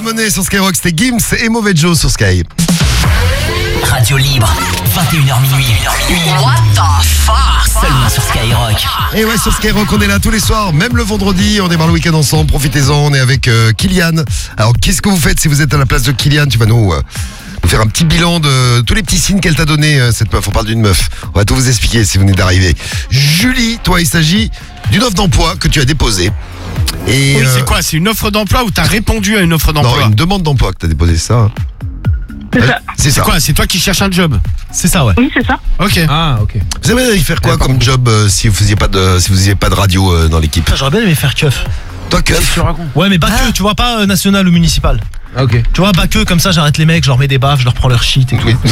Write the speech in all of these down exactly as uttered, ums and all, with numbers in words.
Monnaie sur Skyrock, c'était Gims et Mauvais Joe sur Sky. Radio libre, vingt et une heures minuit. What the fuck? Seulement sur Skyrock. Et ouais, sur Skyrock, on est là tous les soirs, même le vendredi, on démarre le week-end ensemble, profitez-en, on est avec euh, Kylian. Alors, qu'est-ce que vous faites si vous êtes à la place de Kylian? Tu vas nous, euh, nous faire un petit bilan de tous les petits signes qu'elle t'a donné, euh, cette meuf. On parle d'une meuf. On va tout vous expliquer si vous venez d'arriver. Julie, toi, il s'agit d'une offre d'emploi que tu as déposée. Et, oui, euh, c'est quoi? C'est une offre d'emploi ou t'as répondu à une offre non, d'emploi? une demande d'emploi que t'as déposée, c'est ça? C'est ça. C'est C'est ça. quoi? C'est toi qui cherches un job? C'est ça, ouais. Oui, c'est ça. Ok. Ah, ok. Vous aimeriez faire quoi comme job euh, si vous faisiez pas de si vous faisiez pas de radio euh, dans l'équipe? J'aurais bien aimé faire keuf. Toi, keuf. Ouais, mais pas que, tu vois, pas euh, national ou municipal. Ah, ok. Tu vois, pas que, comme ça, j'arrête les mecs, je leur mets des baffes, je leur prends leur shit et tout. Oui.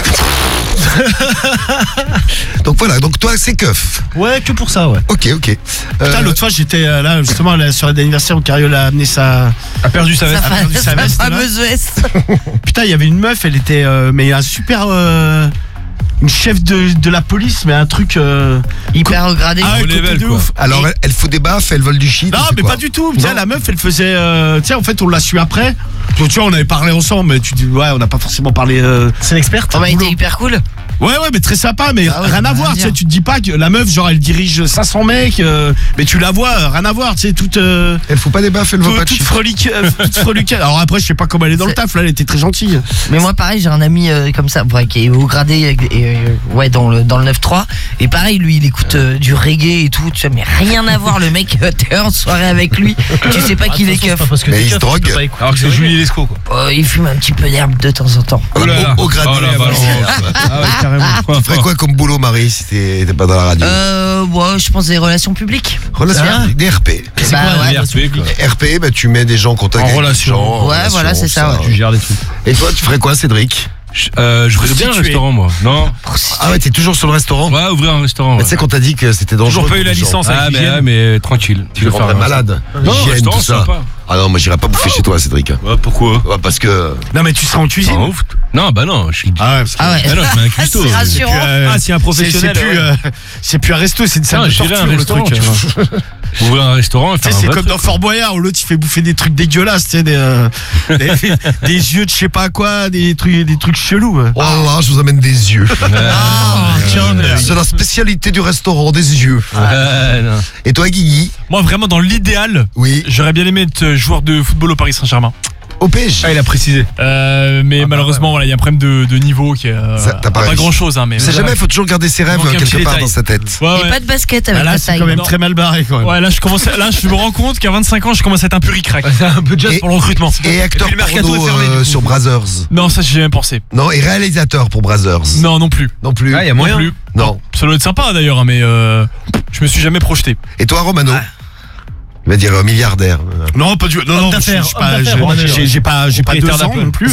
Donc voilà, donc toi c'est keuf. Ouais, que pour ça, ouais. Ok, ok. Putain, Euh, l'autre fois, j'étais euh, là, justement, à la soirée d'anniversaire où Cariole a amené sa. A perdu sa veste. a perdu sa veste, là. fameuse veste. Putain, il y avait une meuf, elle était. euh, mais un super. euh, une chef de, de la police, mais un truc. euh, Hyper regradé. Ah, Haut côté level, de quoi. ouf. alors Et- elle, elle fout des baffes, elle vole du shit. Non, ou c'est mais quoi? pas du tout. Tiens, Non. la meuf, elle faisait. Euh, tiens, en fait, on l'a su après. Tu vois, on avait parlé ensemble, mais tu dis, ouais, on n'a pas forcément parlé. euh, C'est l'experte. Oh, bah, il était hyper cool. Ouais, ouais, mais très sympa, mais Ah ouais, rien à rien voir. à Tu dire. sais, tu te dis pas que la meuf, genre, elle dirige cinq cents mecs, euh, mais tu la vois, euh, rien à voir. Tu sais, toute. euh, Elle fout pas des baffes, elle vole pas toute de toute shit. frelique- euh, toute freluquette. Alors après, je sais pas comment elle est dans le C'est- taf, là, elle était très gentille. Mais moi, pareil, j'ai un ami euh, comme ça, ouais, qui est au gradé, et, euh, ouais, dans le, dans le neuf trois. Et pareil, lui, il écoute euh, du reggae et tout. Tu sais, mais rien à voir, le mec, euh, t'es en soirée avec lui. Tu sais pas qu'il est keuf. Parce que Mais t'es il se keuf, drogue. tu peux pas écouter Alors que c'est du Julie reggae. Lescaut, quoi. Oh, il fume un petit peu d'herbe de temps en temps. Au, Oh là là. au, au gradé. Oh la balance. Ah ouais, carrément. Tu ferais quoi comme boulot, Marie, si t'es t'es pas dans la radio? Euh, ouais, je pense des relations publiques. Relation Ah. des R P. C'est Bah, quoi, ouais. la R P, quoi. R P, bah, tu mets des gens en contact En avec des relation. gens, en Ouais, relation, voilà, c'est ça, ouais. Tu gères des trucs. Et toi, tu ferais quoi, Cédric? Je, euh, je voudrais bien un Prostituée. restaurant, moi. Non. Ah ouais, t'es toujours sur le restaurant? Ouais, ouvrir un restaurant. Mais Ouais. tu sais qu'on t'a dit que c'était dangereux. Toujours pas eu pour la les gens. licence Ah, avec mais, l'hygiène, mais tranquille. tu le rendrais malade. Non, Hygiène, restaurant, tout ça. sympa. Ah non, moi j'irai pas bouffer chez toi, Cédric. Ouais, pourquoi? Ouais, parce que. Non, mais tu seras en cuisine. Ah, ouf. Non, bah non, je suis. Ah ouais, parce que- Ah ouais. Ah non, je mets un cuistot. C'est rassurant. Euh, Ah, si un c'est- professionnel. C'est plus, ouais. euh, c'est plus un resto, c'est une salle Non, de j'irai torture, un le restaurant, truc. tu vois. Ouvrir un restaurant et Tu faire sais, un c'est vrai comme truc. dans Fort Boyard où l'autre il fait bouffer des trucs dégueulasses, tu sais, des, euh, des, des yeux de je sais pas quoi, des trucs, des trucs chelous. Oh là là, je vous amène des yeux. Ah, tiens, mais- C'est la spécialité du restaurant, des yeux. Ouais, non. Et toi, Guigui? Moi, vraiment, dans l'idéal, Oui. j'aurais bien aimé être joueur de football au Paris Saint-Germain. Au P S G. Ah, il a précisé. Euh, mais Ah bah malheureusement, voilà, il y a un problème de, de niveau qui est euh, Ça, t'as pas pas réussi. grand chose, hein, mais. C'est jamais, il faut toujours garder ses rêves manque un quelque petit part détail. dans sa tête. Ouais, Et ouais. pas de basket avec Ah là, la c'est taille. quand même Non. très mal barré quand même. Ouais, là, je commence, à- là, je me rends compte qu'à vingt-cinq ans, je commence à être un peu ric-rac. C'est un peu just Et- pour le recrutement. Et acteur Et puis le mercato porno est fermé, euh, du coup. sur Brazzers. Non, ça, j'ai jamais pensé. Non, et réalisateur pour Brazzers. Non, non plus. Non plus. Ah, il y a moyen. Non plus. Non. Ça doit être sympa d'ailleurs, hein, mais euh, je me suis jamais projeté. Et toi, Romano? Il va dire euh, milliardaire. Non, pas du non, non, d'affaires, je suis homme pas- d'affaires, je- Romano. j'ai j'ai pas, j'ai pas deux Propriétaire ans d'Apple. non plus.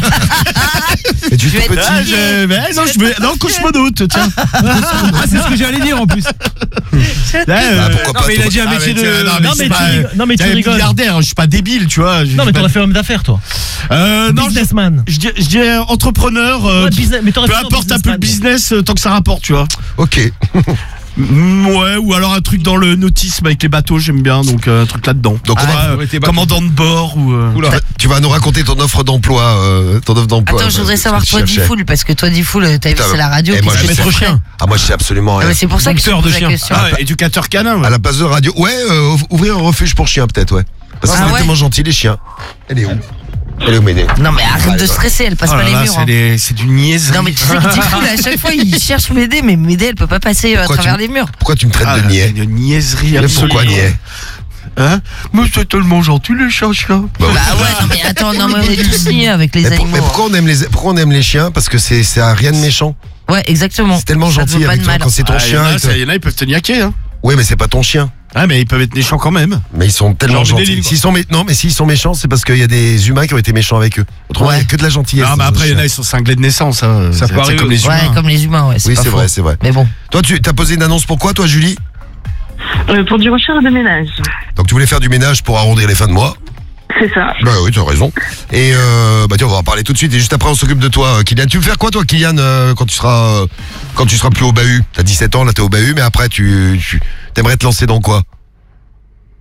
Et tu Tu es es tout petit. Ah, je, mais non, je me, non, cosmonaute, tiens. Ah, c'est ce que j'allais dire en plus. Là, Ah, euh, pourquoi Non, pas mais il a toi dit un ah, métier mais de. tiens, Non, mais mais c'est tu pas- rigoles. Non, mais tu t'es rigoles. milliardaire, je suis pas débile, tu vois. Non, mais t'aurais fait homme d'affaires, toi. Euh, non, je, Businessman. je dis, je dis euh, entrepreneur. euh, Ouais, business- mais t'aurais peu fait un importe un peu le businessman. business, euh, tant que ça rapporte, tu vois. Ok. Mm, Ouais, ou alors un truc dans le nautisme avec les bateaux, j'aime bien, donc euh, un truc là-dedans. Donc, on Ah, va- euh, ouais, tes bateaux. commandant de bord ou. euh, Oula. Tu vas nous raconter ton offre d'emploi. Euh, ton offre d'emploi. Attends, je voudrais euh, savoir ce que toi, tu cherchais. Diffoul, parce que toi, Diffoul, t'as vu, Putain, c'est la radio et qui moi, se je fait sais ça. rien. Ah, moi, je sais absolument Ah, rien. mais c'est pour ça que je te Dompteur pose de la chiens. question. Ah, éducateur canin. ouais. À la place de radio. Ouais, euh, ouvrir un refuge pour chiens, peut-être, ouais. Parce que Ah c'est ouais tellement gentil, les chiens. Elle est où? Elle est où, Méné? Non, mais arrête de stresser, elle passe Oh pas là les là, murs. c'est hein. des- c'est du niaiserie. Non, mais tu sais que Diffoul, à chaque fois, il cherche Médée, mais Médée, elle peut pas passer euh, à Pourquoi travers tu- les murs. Pourquoi tu me traites Ah, de là, niais? c'est une niaiserie Mais absolue. pourquoi niais? Hein? Mais c'est tellement gentil les chiens, chiens. Bah, Bah ouais, non, mais attends, non, mais on est tous niais avec les Mais, pour- animaux. mais pourquoi on aime les pourquoi on aime les chiens? Parce que c'est ça a rien de méchant. Ouais, exactement. C'est tellement Ça te gentil vaut pas avec de toi mal. quand c'est ton Ah, il y en chien. a, et ça, que- il y en a, ils peuvent te niaquer. Hein. Oui, mais c'est pas ton chien. Ah, mais ils peuvent être méchants quand même. Mais ils sont tellement Genre du gentils. délit, quoi. S'ils sont mé- non, mais s'ils sont méchants, c'est parce qu'il y a des humains qui ont été méchants avec eux. Autrement, il Ouais. y a que de la gentillesse. Ah, mais dans après, un il y en a, chien. ils sont cinglés de naissance. Hein. Ça C'est- peut c'est arriver. comme les Ouais, humains. comme les humains, ouais. c'est Oui, pas c'est faux. vrai, c'est vrai. Mais bon. Toi, tu as posé une annonce pour quoi, toi, Julie? Euh, pour du recherche de ménage. Donc, tu voulais faire du ménage pour arrondir les fins de mois? C'est ça. Bah oui, tu as raison. Et euh, bah tiens, on va en parler tout de suite. Et juste après, on s'occupe de toi, euh, Kylian. Tu veux faire quoi, toi, Kylian, euh, quand tu seras euh, quand tu seras plus au bahut? T'as dix-sept ans, là, t'es au bahut, mais après, tu, tu aimerais te lancer dans quoi?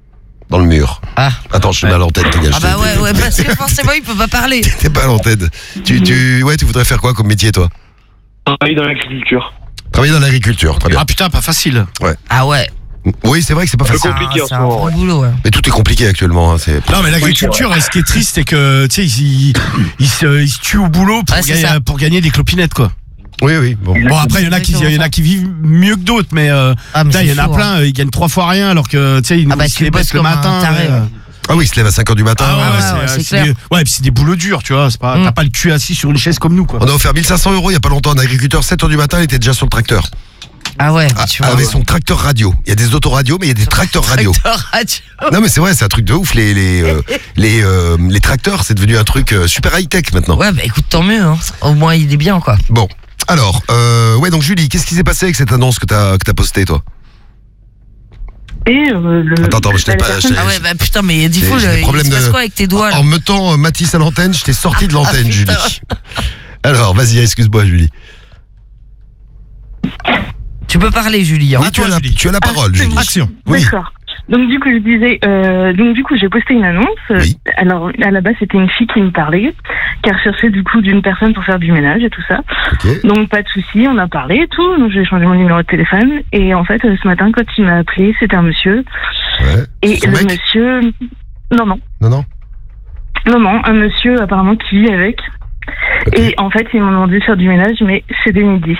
dans le mur. Ah. Attends, je suis mal à l'antenne, t'es Ah bah ouais, ouais, parce que forcément, il peut pas parler. T'es pas à l'antenne. Tu, tu, ouais, tu voudrais faire quoi comme métier, toi? Travailler dans l'agriculture. Travailler dans l'agriculture, très bien. Ah putain, pas facile. Ah ouais. Oui, c'est vrai que c'est pas C'est facile. compliqué en C'est ce un moment. vrai ouais. boulot, ouais. Mais tout est compliqué actuellement. Hein, c'est... Non, mais l'agriculture, ce qui est triste, c'est que, tu sais, ils, ils, ils se, ils se tuent au boulot pour, Ouais, c'est gagner, ça. pour gagner des clopinettes, quoi. Oui, oui. Bon. Bon, après, il y en a qui, il y en a qui vivent mieux que d'autres, mais, euh, Ah, mais putain, il y c'est en a fou, plein, hein. euh, ils gagnent trois fois rien, alors que, tu sais, ils Ah bah, ils se tu les bosses baissent le comme un matin. taré, ouais. ouais. Ah oui, il se lève à cinq heures du matin. Ah ouais, ouais, ouais, ouais, c'est, c'est c'est clair. des, ouais, et puis c'est des boulots durs, tu vois. C'est pas, Mm. t'as pas le cul assis sur une chaise comme nous, quoi. On a offert mille cinq cents euros il y a pas longtemps. Un agriculteur, sept heures du matin, il était déjà sur le tracteur. Ah ouais, Ah, tu vois. avec son tracteur radio. Il y a des autoradios, mais il y a des tracteurs radio. Tracteur radio. Non, mais c'est vrai, c'est un truc de ouf. Les, les, euh, les, euh, les tracteurs, c'est devenu un truc euh, super high-tech maintenant. Ouais, bah écoute, tant mieux, hein. Au moins, il est bien, quoi. Bon. Alors, euh, ouais, donc Julie, qu'est-ce qui s'est passé avec cette annonce que t'as, que t'as postée, toi? Et euh, le. Attends, attends, je t'ai bah, la pas- personne- je t'ai- Ah ouais, bah putain, mais dis J'ai- fou, j'ai des il problèmes se passe de- quoi avec tes doigts, là En mettant euh, Mathis à l'antenne, je t'ai sorti de l'antenne, Ah, Julie. putain. Alors, vas-y, excuse-moi, Julie. Tu peux parler, Julie. Hein. Oui, tu, as la, Julie. tu as la parole, Ah, c'est Julie. bon. Action. Oui. D'accord. Donc du coup je disais, euh, donc du coup j'ai posté une annonce. Oui. Alors à la base c'était une fille qui me parlait, qui recherchait du coup d'une personne pour faire du ménage et tout ça. Ok. Donc pas de souci, on a parlé et tout. Donc j'ai changé mon numéro de téléphone et en fait euh, ce matin quand il m'a appelé c'était un monsieur Ouais. et Son le mec monsieur, non non Non, non. non non un monsieur apparemment qui vit avec. Ok. Et en fait ils m'ont demandé de faire du ménage mais c'est des nudistes.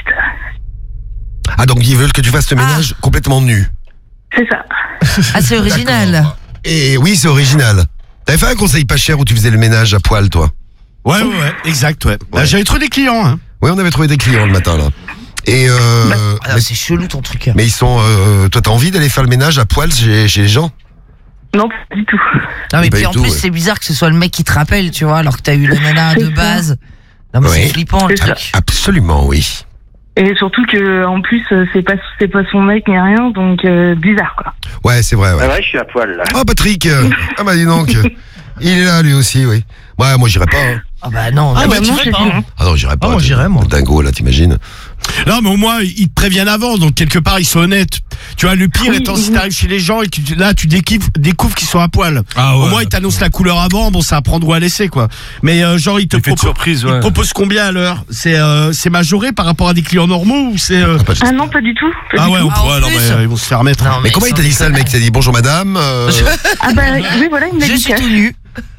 Ah, donc ils veulent que tu fasses le ménage complètement nu. C'est ça. Ah, c'est original. D'accord. Et oui, c'est original. T'avais fait un conseil pas cher où tu faisais le ménage à poil, toi? Ouais, ouais, ouais, exact, ouais. Bah, Ouais. j'avais trouvé des clients, hein. Oui, on avait trouvé des clients le matin, là. Et euh, Ah, mais, c'est chelou ton truc. mais ils sont. Euh, toi, t'as envie d'aller faire le ménage à poil chez, chez les gens? Non pas du tout. Non, mais Pas puis du en tout, plus, ouais. c'est bizarre que ce soit le mec qui te rappelle, tu vois, alors que t'as eu la nana de C'est ça. base. Non, mais Ouais. c'est flippant le C'est ça. truc. Absolument, oui. Et surtout que en plus euh, c'est pas c'est pas son mec ni rien donc euh, bizarre quoi. Ouais, c'est vrai, ouais. Ah ouais, je suis à poil là. Oh, Patrick euh, Ah, bah dis donc. Il est là, lui aussi, oui. Ouais, moi, j'irai pas. Hein. Ah bah non, Ah non. ouais, tu non, fais j'ai pas, dit hein. non. Ah non, j'irai pas. Ah, moi, t'es- j'irais, moi. t'es dingo, là, t'imagines? Non, mais au moins, ils te préviennent avant, donc quelque part, ils sont honnêtes. Tu vois, le pire Oui, étant, si oui. t'arrives chez les gens et que tu- là, tu découvres, découvres qu'ils sont à poil. Ah Au moins, ils t'annoncent la couleur avant, bon, ça à prendre ou à laisser, quoi. Mais euh, genre, ils te Effet de proposent, surprise, ils ouais. te proposent combien à l'heure? C'est euh, c'est majoré par rapport à des clients normaux ou c'est... euh, Ah, pas Ah non pas du tout. Pas Ah du ouais, tout. on Ah, en pourrait, non, plus. mais euh, ils vont se faire mettre. Non, Mais comment il t'a dit ça, le mec? Il t'a dit bonjour madame euh, Ah bah oui voilà il me l'a Je dit suis cash. tout nu.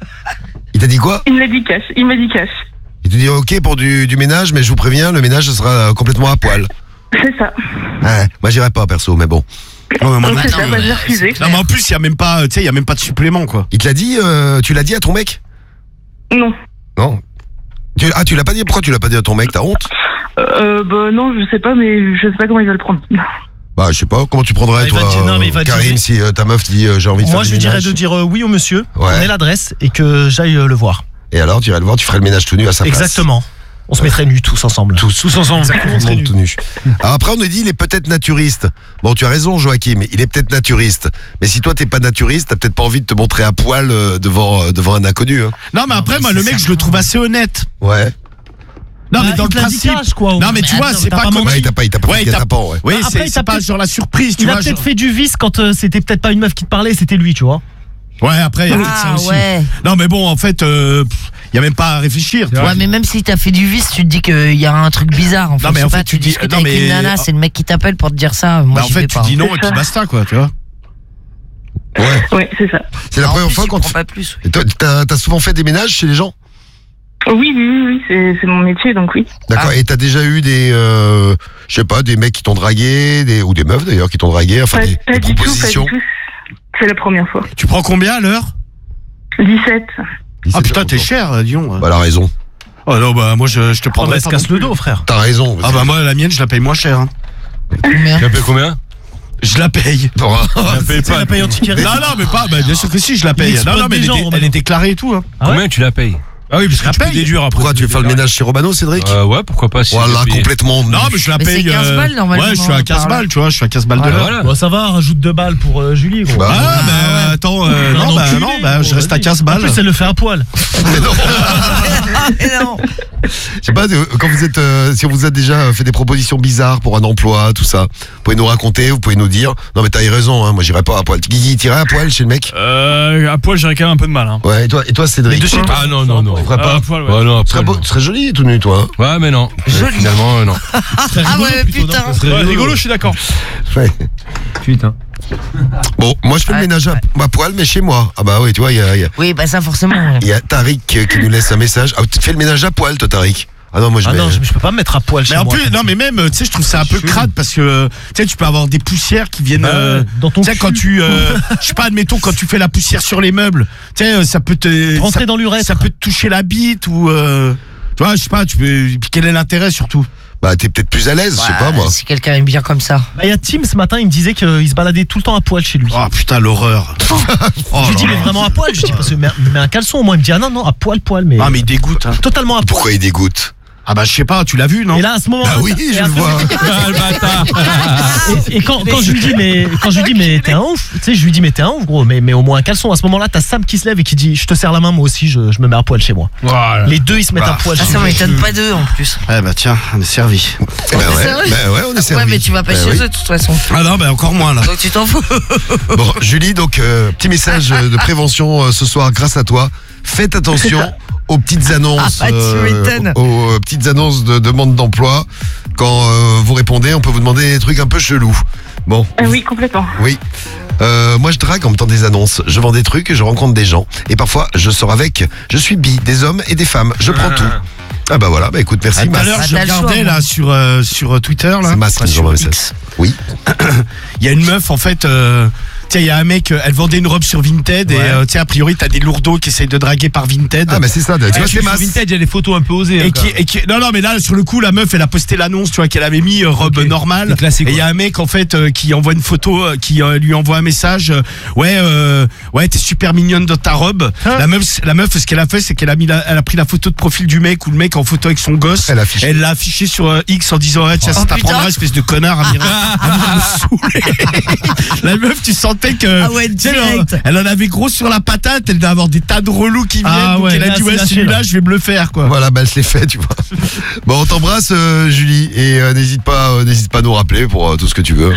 Il t'a dit quoi? Il me l'a dit cash. Il m'a dit cash. Il te dit ok pour du, du ménage, mais je vous préviens, le ménage, ce sera euh, complètement à poil. C'est ça. Ouais, moi, j'irai pas, perso, mais bon. Ouais, mais moi, Donc non c'est plus. ça, bah, j'ai refusé. Non, mais en plus, il y a même pas, tu sais, il y a même pas de supplément, quoi. Il te l'a dit, euh, tu l'as dit à ton mec? Non. Non. Tu, ah, tu l'as pas dit? Pourquoi tu l'as pas dit à ton mec? T'as honte? Euh, bah non, je sais pas, mais je sais pas comment il va le prendre. Bah, je sais pas, comment tu prendrais, Ah, il toi, va te dire- non, mais il euh, va te Karim, dire- si euh, ta meuf dit euh, j'ai envie de Moi, faire je du lui dirais ménage. de dire euh, oui au monsieur, Ouais. qu'on ait l'adresse et que j'aille euh, le voir. Et alors, tu irais le voir, tu ferais le ménage tout nu à sa place. Exactement. On se mettrait nus tous ensemble. Tous, tous ensemble. Exactement, Tout le on serait monde nus. tout nu. Alors après, on nous dit, il est peut-être naturiste. Bon, tu as raison, Joachim, il est peut-être naturiste. Mais si toi, t'es pas naturiste, t'as peut-être pas envie de te montrer à poil euh, devant, euh, devant un inconnu. Hein. Non, mais après, mais moi, c'est le mec, ça. je le trouve assez honnête. Ouais. Non, mais Bah, dans il le te l'a dit principe. cash, quoi. Non, mais tu Mais vois, attends, c'est t'as pas pas comme. menti. Ouais, il t'a pas, il t'a pas Ouais, fait il t'a- tapant, ouais. Oui, Après, c'est il c'est t'a pas peut-être- genre la surprise, tu Il a vois. peut-être genre- fait du vice quand euh, c'était peut-être pas une meuf qui te parlait, c'était lui, tu vois. Ouais, après, il y a peut-être ça Ah aussi. ouais. Non, mais bon, en fait, il y a même pas à réfléchir. tu vois. Ouais, mais même si t'as fait du vice, tu te dis qu'il y a un truc bizarre. En fait, Non, mais je sais en pas, fait, tu tu dis- discutes non, avec mais- une nana, c'est le mec qui t'appelle pour te dire ça. Moi, Bah, en j'y fait, vais tu pas. dis non C'est et puis ça. basta, quoi, tu vois. Ouais. Ouais, c'est ça. C'est la En première plus, fois il qu'on prend te... pas plus. Et toi, t'as, t'as souvent fait des ménages chez les gens? Oui, oui, oui, oui, c'est c'est mon métier, donc oui. D'accord. Ah. Et t'as déjà eu des, euh, je sais pas, des mecs qui t'ont dragué, des, ou des meufs d'ailleurs qui t'ont dragué, enfin Pas, des, pas des du tout, pas du propositions. tout. C'est la première fois. Tu prends combien à l'heure? dix-sept. Ah putain, t'es cher, Dion. Bah, elle a raison. Oh non, bah moi, je, je te Oh, prendrais bah, elle se pas casse non le plus. dos, frère. T'as raison. Ah bah moi, la mienne, je la paye moins cher. hein. Combien Tu appelles combien? Je la paye. Pour un- Tu la payes Tu pas. la payes en ticket Non, resto. non, mais pas, bah, bien sûr que si, je la paye. Il Non, exploite non, mais des elle, gens, est, Romano. elle est déclarée et tout. Hein. Ah ouais Combien tu la payes? Ah oui, parce que Tu peux déduire après. Pourquoi tu veux faire le ménage chez Romano, Cédric? Euh, ouais, pourquoi pas. si Voilà, j'ai payé. complètement. Non, mais je la Mais paye. c'est quinze euh, balles, normalement, Ouais, je suis à quinze par là. balles, tu vois, je suis à quinze balles de Ah, l'heure. voilà. Bon, ça va, rajoute deux balles pour euh, Julie, gros. Bah, Ah, bah attends, euh, Un non, bah enculé, non, bah je gros, reste à vas-y. quinze En balles. plus, elle le fait à poil. mais non. Mais non. Je sais pas, euh, quand vous êtes, euh, si on vous a déjà fait des propositions bizarres pour un emploi, tout ça, vous pouvez nous raconter, vous pouvez nous dire. Non mais t'as eu raison, hein, moi j'irai pas à poil. Guigui, t'irais à poil chez le mec? Euh, à poil, j'aurais quand même un peu de mal. Hein. Ouais, et toi, et toi Cédric? de chez toi. Ah non, non, non. Tu ferais Ah, pas? à poil, ouais. Ouais, non, Tu serais, après, beau- tu serais joli tout nu, toi. Hein. ouais, mais non. Joli. Finalement, euh, non. Ah ouais, putain. Ouais, rigolo, je suis d'accord. Ouais. Putain. Bon, moi je fais Ouais, le ménage à, à poil, mais chez moi. Ah bah oui, tu vois, il y a, il y a- Oui, bah ça forcément. ouais. il y a Tariq euh, qui nous laisse un message. Ah, tu fais le ménage à poil, toi, Tariq? Ah non, moi je Ah mets. non, je, je peux pas me mettre à poil chez Mais en moi. plus, non, mais même, tu sais, je trouve ça un peu crade parce que, tu sais, tu peux avoir des poussières qui viennent. Bah, euh, dans ton tu sais, cul. quand tu, euh, je sais pas, admettons, quand tu fais la poussière sur les meubles, tu sais, euh, ça peut te. Rentrer ça, dans l'urètre. Ça peut te toucher la bite ou. Euh, tu vois, je sais pas, tu peux. Puis quel est l'intérêt surtout? Bah, t'es peut-être plus à l'aise, je sais pas moi. Si quelqu'un aime bien comme ça. Bah, il y a Tim ce matin, il me disait qu'il se baladait tout le temps à poil chez lui. Oh putain, l'horreur. Oh, je lui dis, là mais là. vraiment à poil? Je dis, parce que mets, mets un caleçon au moins. Il me dit, ah non, non, à poil, poil. Mais, Ah, mais il dégoûte, hein. totalement à poil. Pourquoi il dégoûte? Ah, bah, je sais pas, tu l'as vu, non? Et là, à ce moment-là. Bah oui, et je à le ce- vois. Ah, le bâtard. Et, et quand, quand je lui dis, mais, quand je lui dis, mais t'es un ouf, tu sais, je lui dis, mais t'es un ouf, gros, mais, mais au moins un caleçon. À ce moment-là, t'as Sam qui se lève et qui dit, je te serre la main, moi aussi, je, je me mets à poil chez moi. Voilà. Les deux, ils se mettent Bah, à poil Ah, chez ça moi. m'étonne pas d'eux en plus. Eh bah, tiens, on est servi. Eh ben ouais, C'est vrai bah ouais, on est servi. Ouais, mais tu vas pas Bah chez oui. eux de toute façon. Ah non, bah, encore moins, là. Donc tu t'en fous. Bon, Julie, donc, euh, petit message euh, de prévention euh, ce soir grâce à toi. Faites attention aux petites annonces, Ah, tu m'étonnes. aux euh, petites annonces de demande d'emploi. Quand euh, vous répondez, on peut vous demander des trucs un peu chelous. Bon, Ah oui, complètement. oui. Euh, moi, je drague en même temps des annonces. Je vends des trucs, je rencontre des gens. Et parfois, je sors avec. Je suis bi, des hommes et des femmes. Je prends tout. Ah bah voilà, bah écoute, merci. Ah, tout à Mas. l'heure, Ah, je t'as le choix, regardais, moi. là, sur, euh, sur Twitter, là. C'est Mas qui Enfin, nous envoie sur un message. X. Oui. Il y a une meuf, en fait, euh, tiens, il y a un mec, euh, elle vendait une robe sur Vinted et, Ouais. euh, tu sais, a priori, t'as des lourdeaux qui essayent de draguer par Vinted. Ah bah c'est ça. Tu vois, Ouais, c'est tu- Mas. Vintage, il y a des photos un peu osées. Et qui, et qui- non, non, mais là, sur le coup, la meuf, elle a posté l'annonce, tu vois, qu'elle avait mis euh, robe Ok. normale. C'est classique, Et il y a un mec, en fait, euh, qui envoie une photo, euh, qui euh, lui envoie un message. euh, ouais, euh, ouais, t'es super mignonne dans ta robe. Hein La meuf, la meuf, ce qu'elle a fait, c'est qu'elle a mis, la- elle a pris la photo de profil du mec ou le mec en photo avec son gosse. Elle affiche. Elle l'a affiché sur euh, X en disant, ouais, tiens, Oh, ça t'apprendra, putain. espèce de connard, à venir, à venir me saouler. La meuf, tu sentais que, Ah ouais, tu sais, direct. elle, elle en avait gros sur la patate. Elle devait avoir des tas de relous qui viennent. Ah donc ouais, elle a là, dit, c'est ouais, lâché, celui-là, là. je vais me le faire, quoi. Voilà, bah elle se l'est fait, tu vois. Bon, on t'embrasse, euh, Julie, et euh, n'hésite pas, euh, n'hésite pas à nous rappeler pour euh, tout ce que tu veux.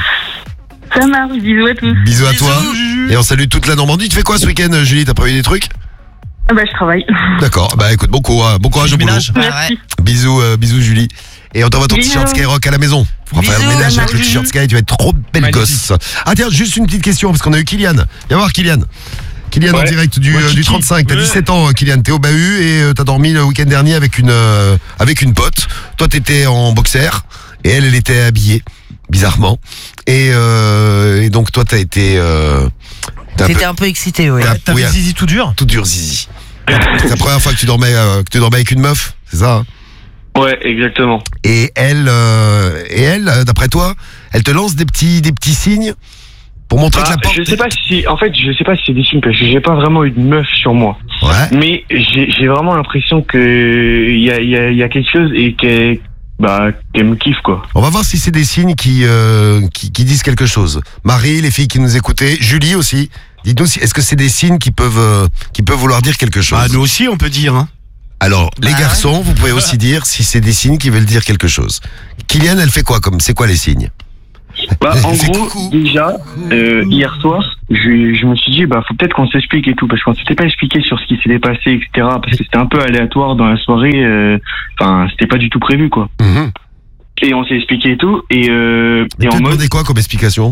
Ça marche, bisous à tous. Bisous à toi. Et on salue toute la Normandie. Tu fais quoi ce week-end, Julie? T'as prévu des trucs? Ah bah je travaille. D'accord. Bah écoute, bon courage, bon courage au boulot. ménage. Ouais, Merci. ouais. Bisous, euh, bisous Julie. Et on t'envoie ton Bisous. t-shirt Skyrock à la maison. On va faire le Bisous, ménage avec le Marie. t-shirt Sky. Tu vas être trop belle Magnifique. gosse. Ah tiens, juste une petite question parce qu'on a eu Kylian. Viens voir Kylian. Kylian en Ouais. direct du, Ouais, euh, du Kiki. trente-cinq. T'as Ouais. dix-sept ans, Kylian. T'es au bahut et euh, t'as dormi le week-end dernier avec une euh, avec une pote. Toi, t'étais en boxer et elle, elle était habillée bizarrement. Et, euh, et donc toi, t'as été euh, t'as un peu- T'étais un peu excité, ouais. t'as- T'avais oui, le zizi tout dur? tout dur zizi. C'est la première fois que tu dormais euh, que tu dormais avec une meuf, c'est ça hein? Ouais, exactement. Et elle, euh, et elle, euh, d'après toi, elle te lance des petits, des petits signes pour montrer que Bah, la porte. je sais pas si, en fait, je sais pas si c'est des signes parce que j'ai pas vraiment eu de meuf sur moi. Ouais. Mais j'ai j'ai vraiment l'impression que il y a, il y, a, il y a quelque chose et qu'elle bah, qu'elle me kiffe, quoi. On va voir si c'est des signes qui, euh, qui, qui disent quelque chose. Marie, les filles qui nous écoutaient, Julie aussi. Dites-nous, si, est-ce que c'est des signes qui peuvent, euh, qui peuvent vouloir dire quelque chose? Bah, nous aussi, on peut dire, hein. Alors, les Bah garçons, vous pouvez aussi dire si c'est des signes qui veulent dire quelque chose. Kylian, elle fait quoi comme, c'est quoi les signes? Bah, en Fais gros, coucou. déjà, euh, hier soir, je, je me suis dit, bah, faut peut-être qu'on s'explique et tout, parce qu'on s'était pas expliqué sur ce qui s'était passé, et cetera, parce que c'était un peu aléatoire dans la soirée, euh, enfin, c'était pas du tout prévu, quoi. Mhm. Et on s'est expliqué et tout, et, euh, Et et tu en as mode, demandé quoi comme explication?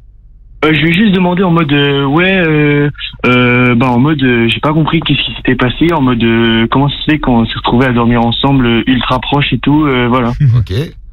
euh, je lui ai juste demandé en mode, euh, ouais, euh, euh, bah, en mode, euh, j'ai pas compris qu'est-ce qui s'était passé, en mode, euh, comment ça se fait qu'on s'est retrouvés à dormir ensemble, euh, ultra proches et tout, euh, voilà. Ok.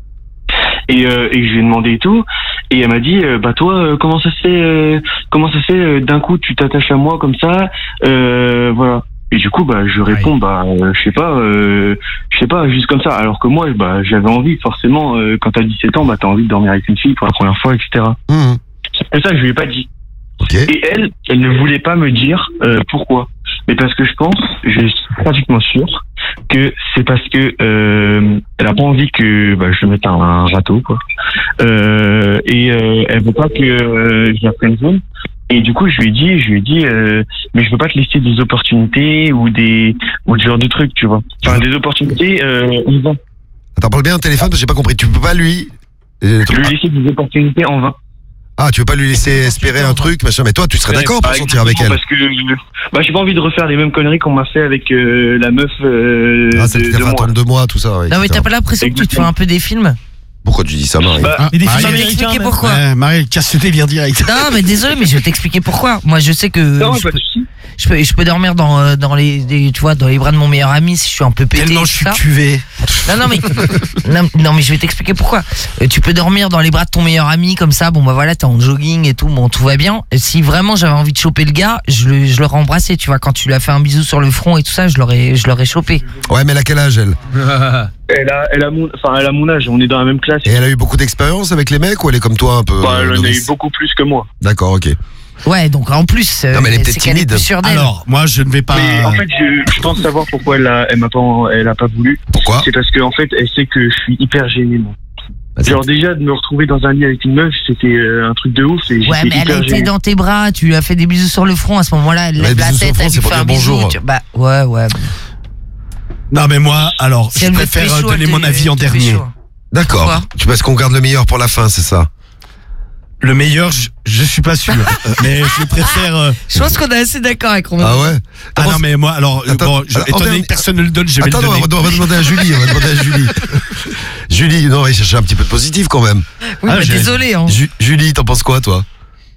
Et, euh, et je lui ai demandé et tout, et elle m'a dit, euh, bah toi, euh, comment ça se fait, euh, comment ça se fait, euh, d'un coup tu t'attaches à moi comme ça, euh, voilà. Et du coup, bah je réponds, bah euh, je sais pas, euh, je sais pas, juste comme ça. Alors que moi, bah j'avais envie, forcément, euh, quand t'as dix-sept ans, bah t'as envie de dormir avec une fille pour la première fois, et cetera. Mhm. C'est pour ça que je lui ai pas dit. Ok. Et elle, elle ne voulait pas me dire euh, pourquoi. Mais parce que je pense, je suis pratiquement sûr que c'est parce que euh, elle a pas envie que bah, je mette un, un râteau, quoi. Euh, et euh, elle veut pas que euh, je la prenne zone. Et du coup, je lui ai dit, je lui ai dit, euh, mais je veux pas te laisser des opportunités ou des ou ce genre de trucs, tu vois. Enfin, des opportunités, euh, on va. Attends, parle bien au téléphone, parce que j'ai pas compris. Tu peux pas lui. euh, Je lui ai laissé des opportunités en vain. Ah, tu veux pas lui laisser espérer un truc, machin. Mais toi, tu serais d'accord pour Bah, sortir avec elle? Parce que bah, j'ai pas envie de refaire les mêmes conneries qu'on m'a fait avec euh, la meuf euh, Ah, ça de, te de fait moi. attendre deux mois, tout ça. ouais, Non, mais et cetera. t'as pas l'impression que tu te fais un peu des films? Pourquoi tu dis ça, Marie? Bah, Mais des Je films vais américains, t'expliquer même. pourquoi. Ouais, Marie, casse le délire direct. Non, mais désolé, mais je vais t'expliquer pourquoi. Moi, je sais que non, je, pas peux, de souci. je peux, je peux dormir dans, euh, dans les, des- tu vois, dans les bras de mon meilleur ami si je suis un peu pété. Tellement tout je suis ça. cuvé. Non, non, mais, non, non, mais je vais t'expliquer pourquoi. Euh, tu peux dormir dans les bras de ton meilleur ami comme ça. Bon, bah voilà, t'es en jogging et tout. Bon, tout va bien. Et si vraiment j'avais envie de choper le gars, je le, je l'aurais embrassé. Tu vois, quand tu lui as fait un bisou sur le front et tout ça, je l'aurais, je l'aurais chopé. Ouais, mais elle a quel âge, elle? Elle a, elle a mon, enfin, elle a mon âge. On est dans la même classe. Et elle a eu beaucoup d'expérience avec les mecs ou elle est comme toi un peu? Bah, euh, elle en a eu novice beaucoup plus que moi. D'accord, ok. Ouais, donc en plus, euh, Non, mais elle est c'est peut-être qu'elle est timide. plus sûre d'elle. Alors, moi, je ne vais pas. Mais en fait, je, je pense savoir pourquoi elle a, elle m'a pas, elle a pas voulu. Pourquoi? C'est parce qu'en fait, elle sait que je suis hyper gêné, moi. Vas-y. Genre déjà de me retrouver dans un lit avec une meuf, c'était euh, un truc de ouf. Et Ouais, j'étais mais elle a hyper été gêné. dans tes bras, tu lui as fait des bisous sur le front. À ce moment-là, elle Ouais, lève la bisous sur le tête, front, elle c'est lui pour fait un dire bisou. bonjour. tu- Bah, ouais, ouais. Non, mais moi, alors, Si je elle veut te préfère pécho, euh, donner elle mon te- avis en elle te dernier. pécho. D'accord. Pourquoi Tu penses qu'on garde le meilleur pour la fin, c'est ça? Le meilleur, je, je suis pas sûr. Euh, mais je préfère. euh, Je pense qu'on est assez d'accord avec Romain. Ah ouais? Ah non, mais moi, alors, euh, Attends, bon, je, alors, étant en donné dernier- que personne ne le donne, je vais Attends, le non, donner. on va, on va demander à Julie, on va demander à Julie. Julie, non, on va chercher un petit peu de positif quand même. Oui, Ah, bah, j'ai- désolé. Hein. Ju- Julie, t'en penses quoi, toi?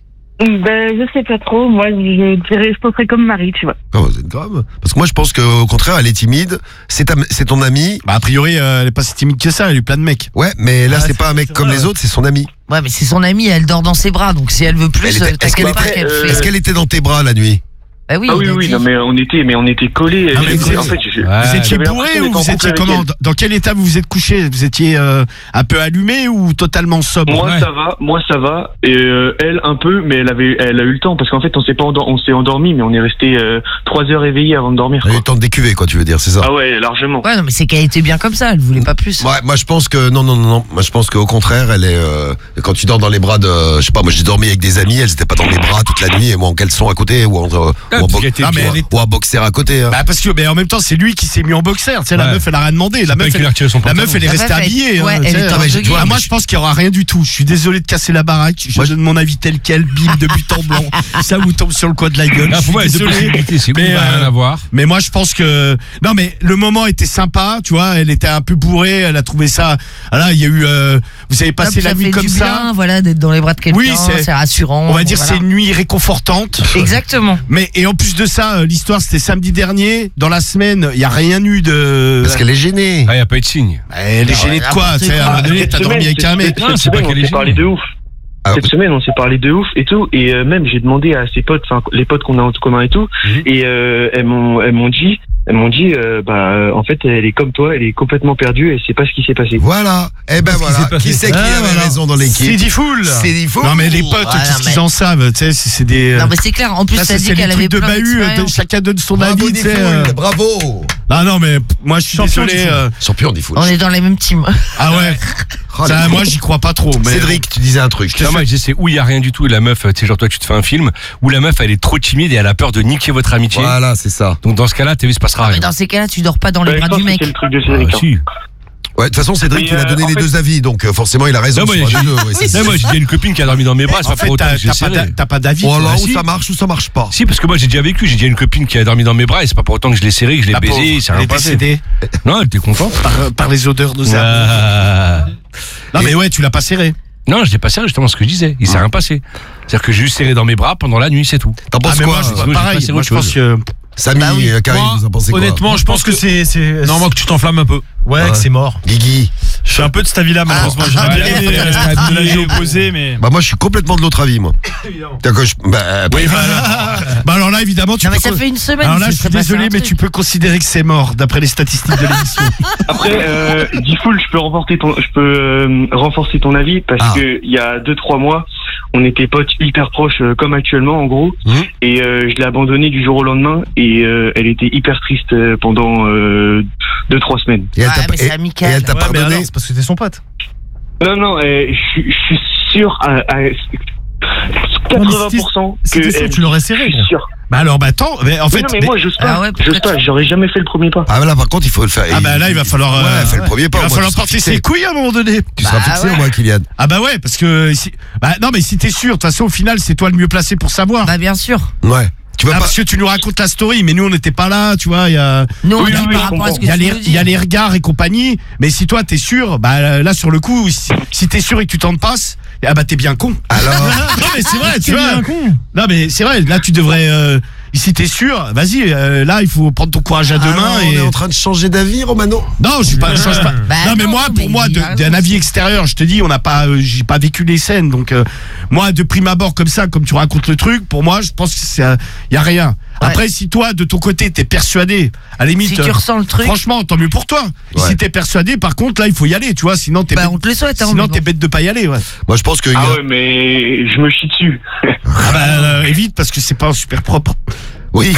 Ben, je sais pas trop. Moi, je dirais, je penserais comme Marie, tu vois. Oh, c'est grave. Parce que moi, je pense qu'au contraire, elle est timide. C'est ta- c'est ton ami. Bah, a priori, euh, elle est pas si timide que ça, elle a eu plein de mecs. Ouais, mais là, Ah, c'est c'est- pas un mec c'est comme vrai, les ouais. autres, c'est son ami. Ouais, mais c'est son amie, elle dort dans ses bras. Donc si elle veut Elle plus, était- euh, est-ce t'inquiète qu'elle pas était- qu'elle euh, fait. Est-ce qu'elle était dans tes bras la nuit? Bah oui, Ah il oui, a oui, dit. non, mais on était, mais on était collés. Ah, mais Je- vous en êtes- fait, je- Vous Ouais. étiez j'avais bourré l'impression ou d'être en vous étiez couple avec comment elle. dans, dans quel état vous vous êtes couché? Vous étiez euh, un peu allumé ou totalement sobre? Moi Ouais. ça va, moi ça va. Et euh, elle un peu, mais elle avait, elle a eu le temps parce qu'en fait on s'est pas, endor- on s'est endormi, mais on est resté euh, trois heures éveillés avant de dormir. Elle a eu Quoi. le temps de décuver, quoi, tu veux dire, c'est ça? Ah ouais, largement. Ouais, non, mais c'est qu'elle était bien comme ça, elle voulait pas plus. Ouais, moi je pense que non non non non, moi je pense qu'au contraire elle est euh, quand tu dors dans les bras de je sais pas, moi j'ai dormi avec des amis, elles étaient pas dans mes bras toute la nuit et moi en caleçon à côté ou en, euh, ou en, parce bo- qu'elle était Ah, mais ou- elle est- ou en boxer à côté hein. Bah parce que mais en même temps c'est lui qui s'est mis en boxer. Tu sais, la Ouais. meuf elle a rien demandé. La C'est pas meuf qu'il a elle, retiré son la pantalon. meuf elle est La restée meuf, elle- habillée. ouais, hein, elle tu sais. était en Ah, mais j'ai- jogging. tu vois, moi je pense qu'il y aura rien du tout. Je suis désolé de casser la baraque. Je Moi, je- donne mon avis tel quel. Bim de but en blanc. Ça vous tombe sur le coin de la gueule. Là, Je pour moi, il y a suis deux désolé. possibilités. C'est Mais, qu'on va euh, rien avoir. Mais moi je pense que non mais le moment était sympa, tu vois, elle était un peu bourrée, elle a trouvé ça. Là, il y a eu euh, vous avez passé Hop, la ça nuit fait comme du ça. bien, voilà, d'être dans les bras de quelqu'un, Oui, c'est- c'est rassurant. On va dire voilà. c'est une nuit réconfortante. Exactement. Mais et en plus de ça, euh, l'histoire c'était samedi dernier. Dans la semaine, il y a rien eu de. Parce qu'elle est gênée. Ah, il n'y a pas eu de signe. Elle est gênée de quoi? n'importe Tu sais, à un quoi. moment donné, Cette t'as dormi semaine, avec un cette- mec. cette Non, c'est pas semaine, qu'elle on est s'est parlé gênée. de ouf. Ah, Cette semaine, on s'est parlé de ouf et tout, et euh, même j'ai demandé à ses potes, enfin les potes qu'on a en commun et tout, Mhm. et euh, elles m'ont, elles m'ont dit, elles m'ont dit, euh, bah euh, en fait elle est comme toi, elle est complètement perdue, elle sait pas ce qui s'est passé. Voilà. Eh ben Qu'est-ce qui voilà. s'est passé Qui c'est qui Ah, avait voilà. raison dans C'est l'équipe? dit full. C'est dit fou. Non mais les potes, Voilà, qu'est-ce qu'ils mais- en savent? Tu sais, c'est c'est des. Non, mais c'est clair. En plus, ça, ça c'est dit c'est les qu'elle avait trucs de plein bahut. de- d'expérience. Chacun donne son Bravo avis. tu sais, euh. Diffoul, bravo. Non non mais moi je suis Champion désolé. Diffoul. euh, Champion Diffoul. On est dans les mêmes teams. Ah ouais. Oh, Ça, les- moi j'y crois pas trop. Mais Cédric, tu disais un truc. Non, moi, je dis, c'est où il y a rien du tout et la meuf, tu sais, genre toi, tu te fais un film où la meuf, elle est trop timide et elle a peur de niquer votre amitié. Voilà, c'est ça. Donc, dans ce cas-là, t'as vu, il se passera Mais rien. dans ces cas-là, tu dors pas dans les Bah, je bras pense du que mec. c'est le truc de Ah, Cédric. hein. si. Ouais, de toute façon, Cédric, Mais, il a euh, donné en les fait- deux avis, donc euh, forcément, il a raison Non, moi, sur j'ai- les deux. ouais, c'est Non, moi, j'ai déjà une copine qui a dormi dans mes bras, c'est en pas fait pour autant t'as que j'ai t'as pas serré. d'a- t'as pas d'avis. Oh toi. là, Bah, où si. ça marche ou ça marche pas. Si, parce que moi, j'ai déjà vécu, j'ai déjà une copine qui a dormi dans mes bras et c'est pas pour autant que je l'ai serré, que je l'ai La baisé, pauvre, c'est elle rien est passé. décédée Non, elle était contente. par, par les odeurs de ça. Ah. Non mais ouais, tu l'as pas serré. Non, je l'ai pas serré, justement ce que je disais. Il s'est rien passé. C'est-à-dire que j'ai juste serré dans mes bras pendant la nuit, c'est tout. T'en Ah penses mais quoi moi, je- sinon, j'ai pareil. passé Moi autre je pense chose. que Samy, Bah oui. euh, Karim, Moi, vous en pensez quoi? Honnêtement, je pense que c'est. c'est- non, moi que tu t'enflammes un peu. Ouais, Ouais. que c'est mort. Guigui. Je suis un peu de cet avis-là, malheureusement. J'ai Ah, bien ouais, aimé ouais, euh, ouais, de l'avis ouais. opposé, mais. Bah moi, je suis complètement de l'autre avis, moi. C'est-à-dire que je- bah, oui, bah, alors, bah alors là évidemment tu Non, mais peux ça co- fait une semaine. alors là c'est- je suis c'est passé désolé un mais truc. tu peux considérer que c'est mort d'après les statistiques de l'émission. Après, euh, Diffoul, je peux remporter ton, je peux euh, renforcer ton avis parce Ah. que il y a deux trois mois, on était potes hyper proches euh, comme actuellement en gros, Mhm. et euh, je l'ai abandonnée du jour au lendemain et euh, elle était hyper triste euh, pendant euh, deux trois semaines. Et elle Ouais, t'a mais c'est et- amical. et elle t'a Ouais, mais pardonné. alors, c'est parce que t'es son pote. Non non, euh, je suis- je suis sûr, à- à- quatre-vingts pour cent Si que t'es sûr, elle- tu l'aurais serré, je suis gros. sûr. Bah alors, bah attends, mais en Mais fait. non, mais mais- moi, j'ose pas. Ah ouais, j'ose pourquoi pas. tu- J'aurais jamais fait le premier pas. Ah là par contre il faut le faire. Ah bah là, il va falloir. Ouais, euh, fais le premier pas. Il va au moins, falloir tu seras porter fixé. ses couilles à un moment donné. Tu seras Bah fixé ouais. au moins, Kylian. Ah bah ouais, parce que si... bah non, mais si t'es sûr, de toute façon, au final, c'est toi le mieux placé pour savoir. Bah bien sûr. Ouais. Tu vas Ah, pas. parce que tu nous racontes la story, mais nous on n'était pas là, tu vois. Il y a, Nous, on Oui, dit oui, par je rapport à ce que il y a tu les, nous il y dis. a les regards et compagnie. Mais si toi t'es sûr, bah là sur le coup, si, si t'es sûr et que tu t'en passes, ah bah t'es bien con. Alors. Non mais c'est vrai, tu C'est vois. bien con. Non mais c'est vrai. Là tu devrais. Euh, si t'es sûr, vas-y. euh, là il faut prendre ton courage à deux Alors, mains on et. est en train de changer d'avis, Romano. Non, je suis pas, je change pas. Bah non, mais non, moi, mais pour moi, il de- a raison. d'un avis extérieur, je te dis, on n'a pas, euh, j'ai pas vécu les scènes, donc euh, moi, de prime abord comme ça, comme tu racontes le truc, pour moi, je pense que c'est, y a rien. Après, si toi, de ton côté, t'es persuadé, à la limite, Si tu euh, ressens le truc, franchement, tant mieux pour toi. Ouais. Si t'es persuadé, par contre, là, il faut y aller, tu vois, sinon t'es, bah bête, on te le souhaite. Hein, sinon mais t'es bon. bête de pas y aller, ouais. Moi je pense que. Ah ouais, mais je me chie dessus. Ah bah, euh, évite parce que c'est pas super propre. Oui.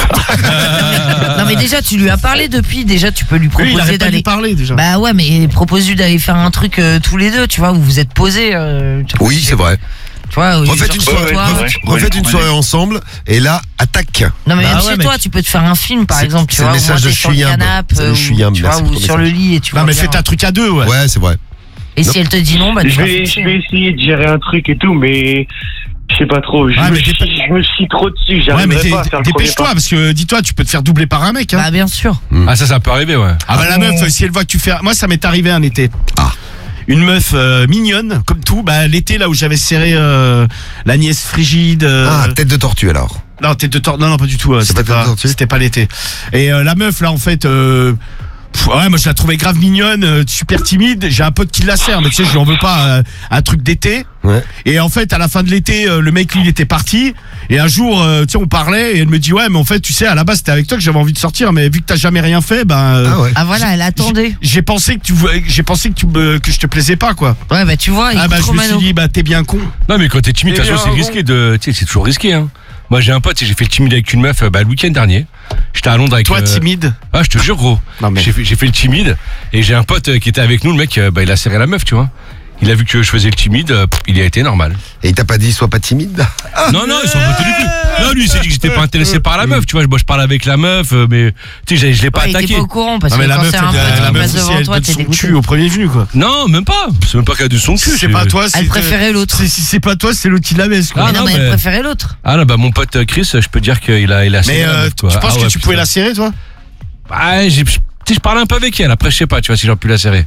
Non mais déjà tu lui as parlé depuis. Déjà tu peux lui Oui, il proposer arrête pas de d'aller. lui parler déjà. Bah ouais, mais propose-lui d'aller faire un truc euh, tous les deux, tu vois, où vous êtes posés. euh, tu- Oui, c'est vrai. Tu vois, où Refaites genre, une chez soirée, toi, ouais. refaites une soirée ensemble et là attaque. Non mais Bah même ouais, chez mais toi, tu- tu peux te faire un film par C'est- exemple, tu c'est vois, le où message moi, de t'es sur le Chuyam. canapé, C'est le ou, Chuyam, tu vois, merci ou pour le sur le message. lit et tu Non, vas mais dire- faites un truc à deux, ouais. Ouais, c'est vrai. Et si elle te dit non, bah tu Je vas vais, foutre. je vais essayer de gérer un truc et tout, mais je sais pas trop. Je, Ah, me, mais t'es chie, pas- je me chie trop dessus. Ouais, mais J'arriverai t'es- pas à faire le premier dépêche-toi, pas. parce que dis-toi, tu peux te faire doubler par un mec, hein. Bah bien sûr. Ah, ça, ça peut arriver, ouais. Ah bah la meuf, si elle voit que tu fais... Moi ça m'est arrivé un été. Ah. Une meuf euh, mignonne, comme tout, bah l'été là où j'avais serré euh, la nièce frigide. euh, Ah, tête de tortue alors. Non, tête de tor... Non, non, pas du tout. euh, C'est C'était pas tête de pas, tortue c'était pas l'été. Et euh, la meuf là en fait... Euh, pff, ouais, moi je la trouvais grave mignonne, euh, super timide. J'ai un pote qui la sert, mais tu sais, je lui en veux pas euh, un truc d'été. Ouais. Et en fait, à la fin de l'été, euh, le mec lui il était parti. Et un jour, euh, tu sais, on parlait et elle me dit ouais, mais en fait, tu sais, à la base c'était avec toi que j'avais envie de sortir, mais vu que t'as jamais rien fait, ben. euh, Ah ouais. Ah voilà, elle attendait. J'ai pensé que tu voulais- j'ai pensé que tu me- que je te plaisais pas quoi. Ouais bah tu vois, Ah écoute bah je me Romano. suis dit bah t'es bien con. Non, mais quand t'es timide, de toute Eh façon, bien, c'est bon. risqué de. Tu sais, c'est toujours risqué, hein. Moi, j'ai un pote, tu sais, j'ai fait le timide avec une meuf euh, bah, le week-end dernier. J'étais à Londres avec. Toi euh, timide. Ah, je te jure, gros. Non mais. J'ai fait, j'ai fait le timide et j'ai un pote euh, qui était avec nous, le mec, euh, bah, il a serré la meuf, tu vois. Il a vu que je faisais le timide, euh, pff, il y a été normal. Et il t'a pas dit sois pas timide. Non, non, ils sont pas du tout. Non, lui, il s'est dit que j'étais pas intéressé par la meuf, tu vois. Moi, je parle avec la meuf, euh, mais tu sais, je je l'ai pas Ouais, il était attaqué. pas au courant parce Non mais que la quand meuf, c'est elle, un pote la qui meuf passe aussi, devant elle toi, donne t'es son dégoûté. cul au premier venu quoi. Non, même pas. C'est même pas qu'elle a de son cul. C'est pas toi, c'est. Elle préférait l'autre. c'est- Si c'est pas toi, c'est l'autre qui la baisse quoi. Ah, Mais non non, mais elle mais- préférait l'autre. Ah là, bah mon pote euh, Chris, je peux dire qu'il a, il a serré Mais la euh, meuf, tu quoi. penses Ah que ouais, tu pouvais putain. la serrer toi? Ah, j'ai, tu sais, je parlais un peu avec elle. Après, je sais pas, tu vois, si j'aurais pu la serrer.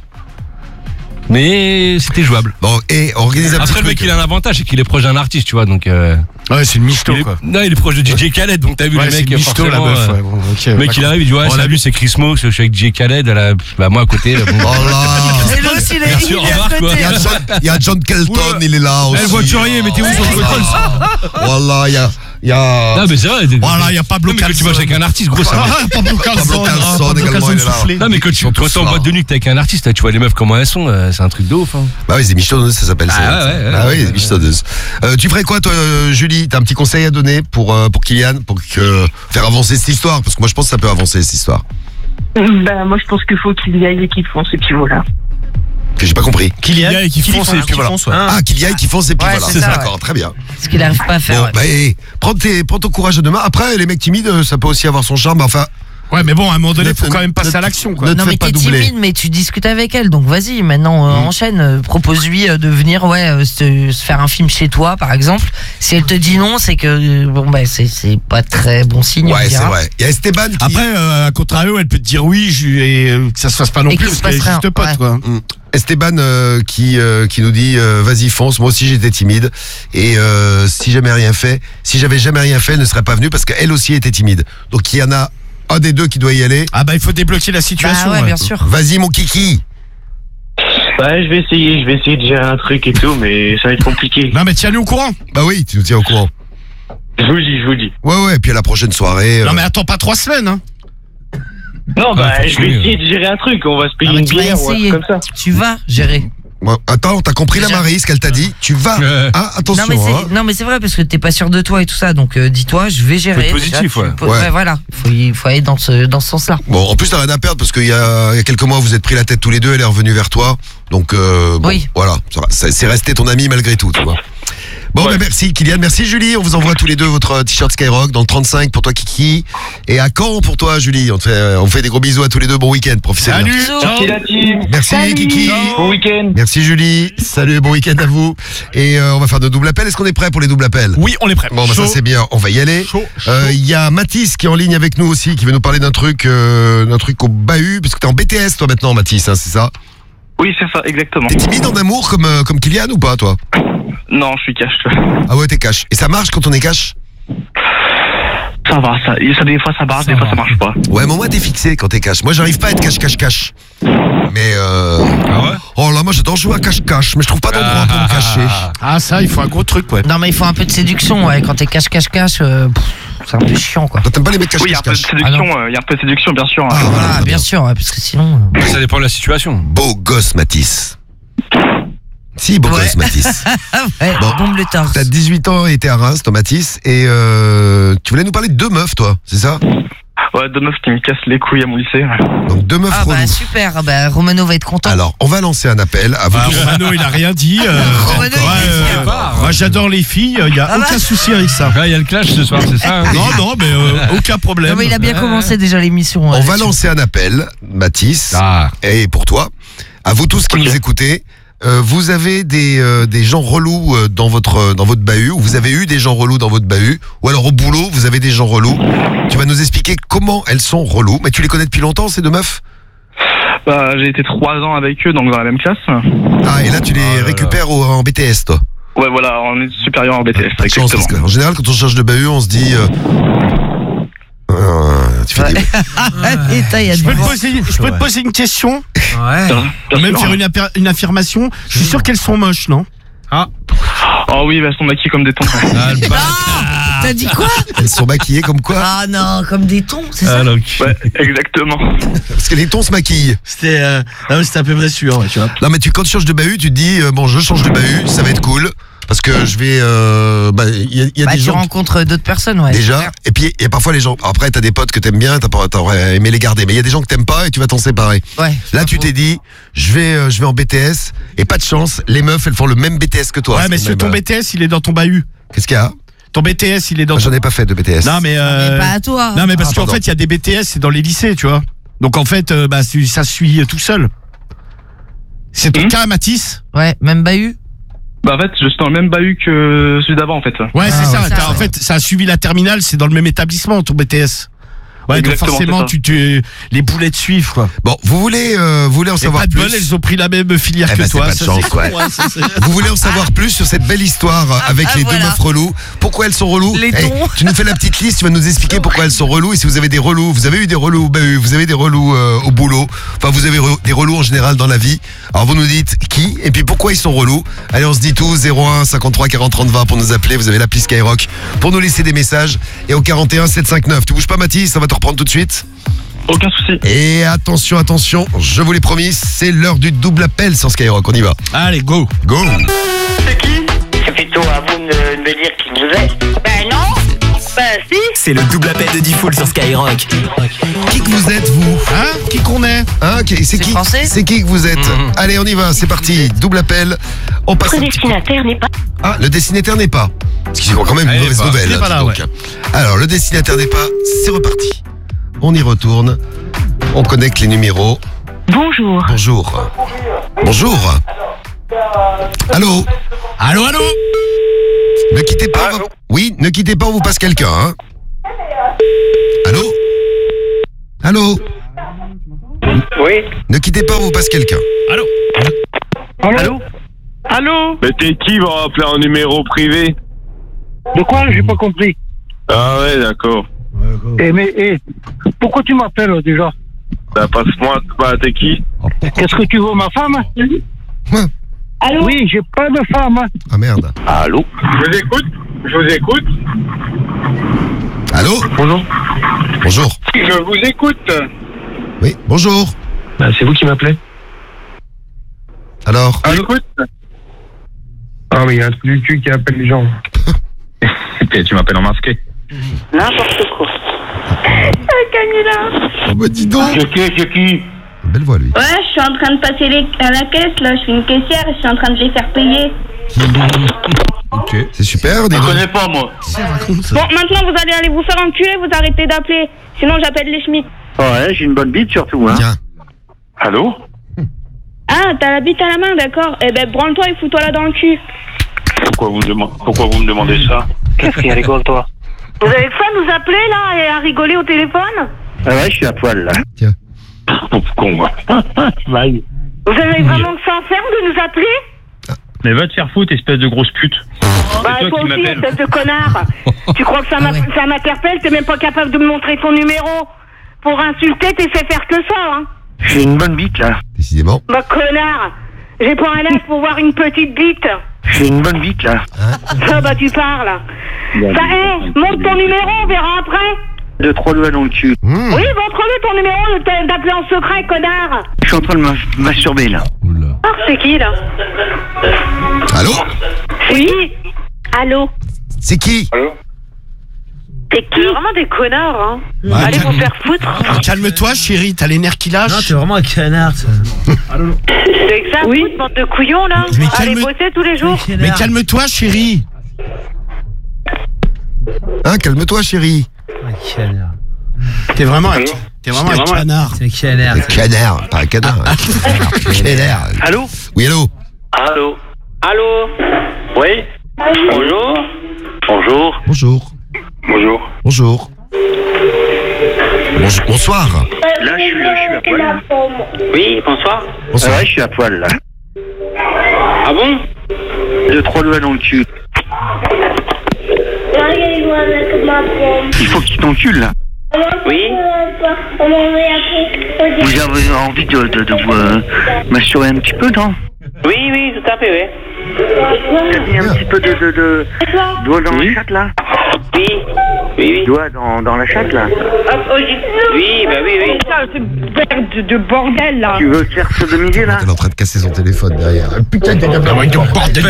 Mais c'était jouable. Bon, et organise un Après, petit le mec, truc. il a un avantage, c'est qu'il est proche d'un artiste, tu vois, donc. Euh, Ouais, c'est une michto il est- quoi. Non, il est proche de D J Khaled, donc t'as vu Ouais, le c'est mec. une michto la forcément, meuf. euh, Ouais, bon, ok, Le mec, il d'accord. arrive, il dit ouais, On l'a salut, c'est Chris Mo, je suis avec D J Khaled. Elle a- bah, moi à côté. Là, bon, Oh là. C'est lui aussi, il est- Bien il sûr, est à remarque, côté. Il y a John, il y a John Kelton, il est là aussi. Eh, voiturier, mettez-vous sur le Voilà. Voilà, il y a, il y a. Non, mais c'est vrai. Voilà, il y a Pablo Non, mais quand tu Calzone. vas avec un artiste, gros, ça. Ah, Pablo Calzone. Pablo Calzone Ah, Pablo également, Calzone il est là. soufflé. Non, mais quand Ils tu sont quand tous t'es en là. boîte de nuit, que t'es avec un artiste, tu vois les meufs comment elles sont, euh, c'est un truc de ouf. Hein. Bah oui, c'est des michetonneuses, ça s'appelle. Ah ça. ouais, ouais, Ah ouais. oui, des michetonneuses. Euh, tu ferais quoi, toi, euh, Julie? T'as un petit conseil à donner pour, euh, pour Kylian, pour que, faire avancer cette histoire? Parce que moi, je pense que ça peut avancer, cette histoire. Bah, moi, je pense qu'il faut qu'il y aille et qu'il fonce, et puis voilà. Que j'ai pas compris. Kylian Kylian qui fonce, et puis voilà. Ah, qu'il y aille, qu'il fonce, et puis Ouais, voilà. c'est ça, D'accord, très bien. Ce qu'il arrive pas à faire. Bon, ouais. bah, et, prends, tes, prends ton courage de demain. Après, les mecs timides, euh, ça peut aussi avoir son charme. Enfin, Ouais, mais bon, à un moment donné, Ne- faut quand même passer ne- à l'action quoi. ne- te Non fais mais pas t'es doubler. timide mais tu discutes avec elle donc vas-y maintenant euh, Mm. enchaîne euh, propose-lui euh, de venir ouais euh, se, se faire un film chez toi par exemple si elle te dit non c'est que euh, bon bah c'est c'est pas très bon signe on ouais, c'est dira. vrai. Il y a Esteban qui. Après, euh, à contrario, elle peut te dire oui je- et euh, que ça se fasse pas non Et plus qu'il se parce qu'elle est passe juste rien, pote ouais. quoi. Mm. Esteban euh, qui euh, qui nous dit euh, vas-y fonce, moi aussi j'étais timide et euh, si jamais rien fait, si j'avais jamais rien fait, elle ne serait pas venue parce qu'elle aussi était timide. Donc il y en a un des deux qui doit y aller. Ah bah il faut débloquer la situation. Bah ouais ouais. bien sûr. Vas-y mon kiki. Ouais, je vais essayer, je vais essayer de gérer un truc et tout, mais ça va être compliqué. Non mais tiens-nous au courant. Bah oui, tu nous tiens au courant. Je vous dis, je vous dis. Ouais ouais, et puis à la prochaine soirée. euh, Non mais attends pas trois semaines hein. Non, bah, Ah, faut je vais essayer. essayer de gérer un truc. On va se payer Ah bah, une tu vas bière ou un essayer. truc comme ça. Tu vas gérer. bon, attends, t'as compris la Déjà- Marie ce qu'elle t'a dit? Tu vas. Ouais. Hein, attention. Non mais hein. c'est non mais c'est vrai parce que t'es pas sûr de toi et tout ça donc euh, dis-toi je vais gérer. Faut être positif, Déjà, tu ouais. peux- Ouais. voilà il faut il faut aller dans ce dans ce sens-là. Bon, en plus t'as rien à perdre parce qu'il y a, il y a quelques mois vous êtes pris la tête tous les deux, elle est revenue vers toi. Donc euh, bon, Oui. voilà, ça- ça- c'est resté ton ami malgré tout, tu vois. Bon, bah, merci Kylian, merci Julie. On vous envoie tous les deux votre t-shirt Skyrock dans le trente-cinq pour toi Kiki. Et à Caen pour toi Julie. On te fait, on fait des gros bisous à tous les deux. Bon week-end, profitez bien. Salut. Merci la team. Merci Salut. Kiki. Bon week-end. Merci Julie. Salut, bon week-end à vous. Et euh, on va faire de double appel. Est-ce qu'on est prêt pour les doubles appels? Oui, on est prêt. Bon, bah, ça Chaud. c'est bien. On va y aller. Chaud, chaud. Euh, Il y a Mathis qui est en ligne avec nous aussi, qui veut nous parler d'un truc, euh, d'un truc au bahut, parce que t'es en B T S toi maintenant, Mathis, hein, c'est ça? Oui, c'est ça, exactement. T'es timide en amour comme euh, comme Kylian ou pas, toi? Non, je suis cash. Ah ouais, t'es cash. Et ça marche quand on est cash? Ça va, ça, ça des fois ça marche, des fois ça marche pas. Ouais, mais moi t'es fixé quand t'es cash. Moi j'arrive pas à être cash, cash, cash. Mais euh... Ah ouais? oh là, moi j'adore jouer à cash, cash, mais je trouve pas d'endroit pour me cacher. Ah, ça, il faut un gros truc, ouais. Non, mais il faut un peu de séduction, ouais. Quand t'es cache-cache-cache, euh, pff, c'est un peu chiant, quoi. Toi t'aimes pas les mecs cash, Oui, il y a cash, un peu de cash? séduction, euh, il y a un peu de séduction, bien sûr. hein. Ah, voilà, Voilà, très bien sûr, ouais, parce que sinon. euh, Ça dépend de la situation. Beau gosse, Mathis. Si, beau Ouais. gosse, Mathis. Ouais, Bon. bombe le torse. T'as dix-huit ans et t'es à Reims, toi, Mathis. Et euh, tu voulais nous parler de deux meufs, toi, c'est ça? Ouais, deux meufs qui me cassent les couilles à mon lycée. Donc deux meufs Ah, bah reloues. super, bah Romano va être content. Alors, on va lancer un appel à vous. Ah, tous. Romano, il a rien dit. euh, Romano, il ouais, est euh, sûr. moi, j'adore les filles. Il y a Ah bah. aucun souci avec ça. Là, il y a le clash ce soir, c'est ça? hein Non, non, mais euh, aucun problème. Non, mais il a bien commencé déjà l'émission. On ouais, va là-dessus. lancer un appel, Mathis, Ah. et pour toi, à vous tous qui Ok. nous écoutez. Euh, vous avez des, euh, des gens relous euh, dans votre dans votre bahut, ou vous avez eu des gens relous dans votre bahut, ou alors au boulot vous avez des gens relous. Tu vas nous expliquer comment elles sont reloues. Mais tu les connais depuis longtemps ces deux meufs? Bah, j'ai été trois ans avec eux, donc dans la même classe. Ah, et là tu les Oh là là. récupères au- en B T S, toi. Ouais, voilà, on est supérieur en B T S, Pas de chance, exactement. parce qu'en général quand on change de bahut on se dit euh, euh, tu fais des... Et t'as, il y a Je du peux, te vent. poser, je peux te poser une question, Ouais. Bien- bien même sûr. faire une, affir- une affirmation. Je suis sûr qu'elles sont moches, non? Oh oui, bah, elles sont maquillées comme des tons. Ah, le bâtard. Ah, t'as dit quoi? Elles sont maquillées comme quoi? Ah non, comme des tons, c'est ça? Ah, donc. Ouais, exactement. Parce que les tons se maquillent. C'était euh, ah ouais, c'était à peu près sûr, ouais, tu vois. Non mais tu, quand tu changes de bahut, tu te dis euh, bon je change de bahut, ça va être cool. Parce que je vais... euh, bah, il y a, il y a Bah, des tu gens... rencontres d'autres personnes, ouais. Déjà, et puis il y a parfois les gens. Après, t'as des potes que t'aimes bien, t'as pas- t'aurais aimé les garder, mais il y a des gens que t'aimes pas et tu vas t'en séparer. Ouais. Là, tu t'es dit, je vais, euh, je vais en B T S et pas de chance, les meufs elles font le même B T S que toi. Ouais, C'est mais le ce même, ton euh, B T S, il est dans ton bahut. Qu'est-ce qu'il y a? Ton B T S, il est dans Moi, ton... J'en ai pas fait de B T S. Non, mais... euh, Mais pas à toi. Non, mais parce Ah, qu'en pardon. fait, il y a des B T S, c'est dans les lycées, tu vois. Donc en fait, euh, bah, c'est- ça suit tout seul. C'est ton Mhm. cas, Mathis? Ouais, même bahut. Bah, en fait, je suis dans le même bahut que celui d'avant, en fait. Ouais, Ah, c'est ça. ouais, ça, t'as- En ouais. fait, ça a suivi la terminale, c'est dans le même établissement, ton B T S. Ouais, donc Exactement, forcément, c'est ça. tu, tu, les boulettes suivent, quoi. Bon, vous voulez, euh, vous voulez en Et savoir pas de plus? bol, elles ont pris la même filière Eh que ben, c'est toi. pas de Ça, chance, con, ouais. hein, ça, c'est- Vous voulez en savoir plus sur cette belle histoire euh, avec ah, les voilà. deux meufs reloues? Pourquoi elles sont reloues? Les Eh, tons. tu nous fais la petite liste, tu vas nous expliquer pourquoi elles sont reloues. Et si vous avez des relous, vous avez eu des relous au bahut, vous avez des relous euh, au boulot, enfin vous avez re- des relous en général dans la vie. Alors vous nous dites qui et puis pourquoi ils sont relous. Allez, on se dit tous zéro un cinquante-trois quarante trente vingt pour nous appeler. Vous avez l'appli Skyrock pour nous laisser des messages. Et au quarante et un sept cinq neuf. Tu bouges pas, Mathis, ça va te reprendre tout de suite. Aucun souci. Et attention, attention, je vous l'ai promis, c'est l'heure du double appel sur Skyrock. On y va. Allez, go. Go. C'est qui? C'est plutôt à vous de me, de me dire qui vous êtes. Ben non. Ben si. C'est le double appel de Diffoul sur Skyrock. Qui que vous êtes, vous? Hein? Qui qu'on est? Hein, qui- c'est C'est qui français C'est qui que vous êtes? Allez, on y va, c'est parti. Double appel. On passe un Votre petit coup. destinataire n'est pas. Ah, le destinataire n'est pas. Ce qui est quand même Ah, une il est mauvaise pas. nouvelle. Il est pas là, dis donc. Alors, le destinataire n'est pas. C'est reparti. On y retourne. On connecte les numéros. Bonjour. Bonjour. Bonjour. Allô? Allô, allô? Ne quittez pas. on va- Oui, ne quittez pas, on vous passe quelqu'un. Hein. Allô? Allô? Oui. Ne quittez pas, on vous passe quelqu'un. Allô? Allô? Allô? Mais t'es qui va appeler un numéro privé? De quoi? J'ai pas compris. Ah ouais, d'accord. Eh mais eh, pourquoi tu m'appelles déjà? Bah passe-moi, bah t'es qui? Qu'est-ce que tu veux, ma femme? Hein? Allô? Oui, j'ai pas de femme. Ah merde. Allô? Je vous écoute, je vous écoute. Allô? Bonjour. Bonjour. Je vous écoute. Oui, bonjour. Bah, c'est vous qui m'appelez? Alors? Ah, écoute. Ah mais il y a un truc du cul qui appelle les gens. Tu m'appelles en masqué. N'importe quoi. Ah, Camilla. Oh bah dis donc. C'est qui, c'est qui? Belle voix, lui. Ouais, je suis en train de passer les... à la caisse, là. Je suis une caissière et je suis en train de les faire payer. Ok. C'est super. Je connais pas, moi. Bon, maintenant, vous allez aller vous faire enculer, vous arrêtez d'appeler. Sinon, j'appelle les schmitts. Ouais, j'ai une bonne bite surtout, hein. Tiens. Allô? Ah, t'as la bite à la main, d'accord. Eh ben, branle-toi et fous-toi là dans le cul. Pourquoi vous me, demandez, pourquoi vous me demandez ça? Qu'est-ce qui rigole, toi? Vous avez que ça à nous appeler, là, et à rigoler au téléphone? Ah ouais, je suis à poil, là. Tiens. Pauvre con, moi. Bye. Vous avez vraiment que ça à faire de nous appeler? Mais va te faire foutre, espèce de grosse pute. Bah, toi aussi, espèce de connard. Tu crois que ça m'interpelle? T'es même pas capable de me montrer ton numéro. Pour insulter, t'es fait faire que ça, hein. J'ai une bonne bite, là. Décidément. Bah, connard. J'ai pas un âge pour voir une petite bite. J'ai une bonne bite, là. Ça, bah, tu parles. Ça, hé, montre ton numéro, on verra après. Deux, trois doigts dans le cul. Oui, montre-le ton numéro d'appeler en secret, connard. Je suis en train de me masturber, là. Ah, c'est qui, là? Allô? Oui. Allô? C'est qui? Allô? C'est qui? Vraiment des connards, hein. Ouais, Allez calme- vous faire foutre. Alors, calme-toi, chérie, t'as les nerfs qui lâchent. Non, t'es vraiment un canard. C'est que ça, oui. Bande de couillons, là. Mais Allez calme- bosser tous les jours. Mais calme-toi, chérie. Hein, calme-toi, chérie. T'es vraiment un, Allô? t'es vraiment T'es un vraiment un- canard. C'est canard. Un canard, pas un canard. Un canard. Allô? Oui, allô? Allô? Allô? Oui? Bonjour? Bonjour? Bonjour. Bonjour. Bonjour. Bonjour. Bonsoir. Là, je suis, je suis à poil. Oui, bonsoir. Bonsoir. Ah ouais, je suis à poil, là. Ah bon? Deux, trois doigts dans le cul. Il faut que tu t'encules, là. Oui? Vous avez envie de, de, de vous euh, masturber un petit peu, non? Oui, oui, tout à fait, oui. T'as mis un petit peu de, de, de doigt dans la chatte, là? Oui, oui, oui. Doigt dans, dans la chatte, là? Oui, bah oui, oui. Putain, ce de, de bordel, là. Tu veux te faire sodomiser, là? Elle est en train de casser son téléphone derrière. Putain de bordel.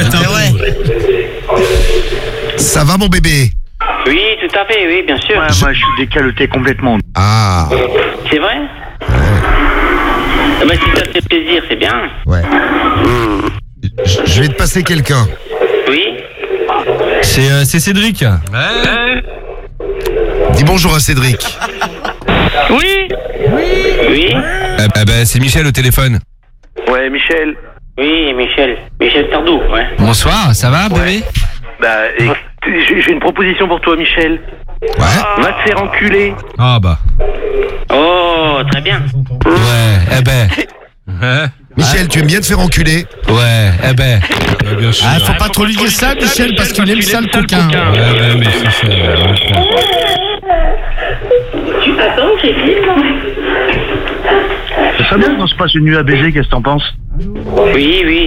Ça va, mon bébé? Oui, tout à fait, oui, bien sûr. Ouais, moi, je suis décaloté complètement. Ah. C'est vrai? Ah bah, si ça te fait plaisir, c'est bien. Ouais. Je je vais te passer quelqu'un. Oui? C'est euh, c'est Cédric. Ouais. Dis bonjour à Cédric. Oui? Oui? Eh eh ben, c'est Michel au téléphone. Ouais, Michel. Oui, Michel. Michel Sardou, ouais. Bonsoir, ça va, bébé? Bah, écoute, j'ai j'ai une proposition pour toi, Michel. Ouais. Va te faire enculer. Ah bah. Oh, très bien. Ouais, eh ben. Ouais. Michel, tu aimes bien te faire enculer? Ouais, eh ben. Ouais, bien sûr. Ah, faut pas trop lui dire ça, Michel, parce qu'il aime ça le coquin. Ouais, ouais, mais c'est ça. ouais. Tu t'attends, j'ai dit, Ça serait bien qu'on se passe une nuit à baiser, qu'est-ce que t'en penses? Oui, oui.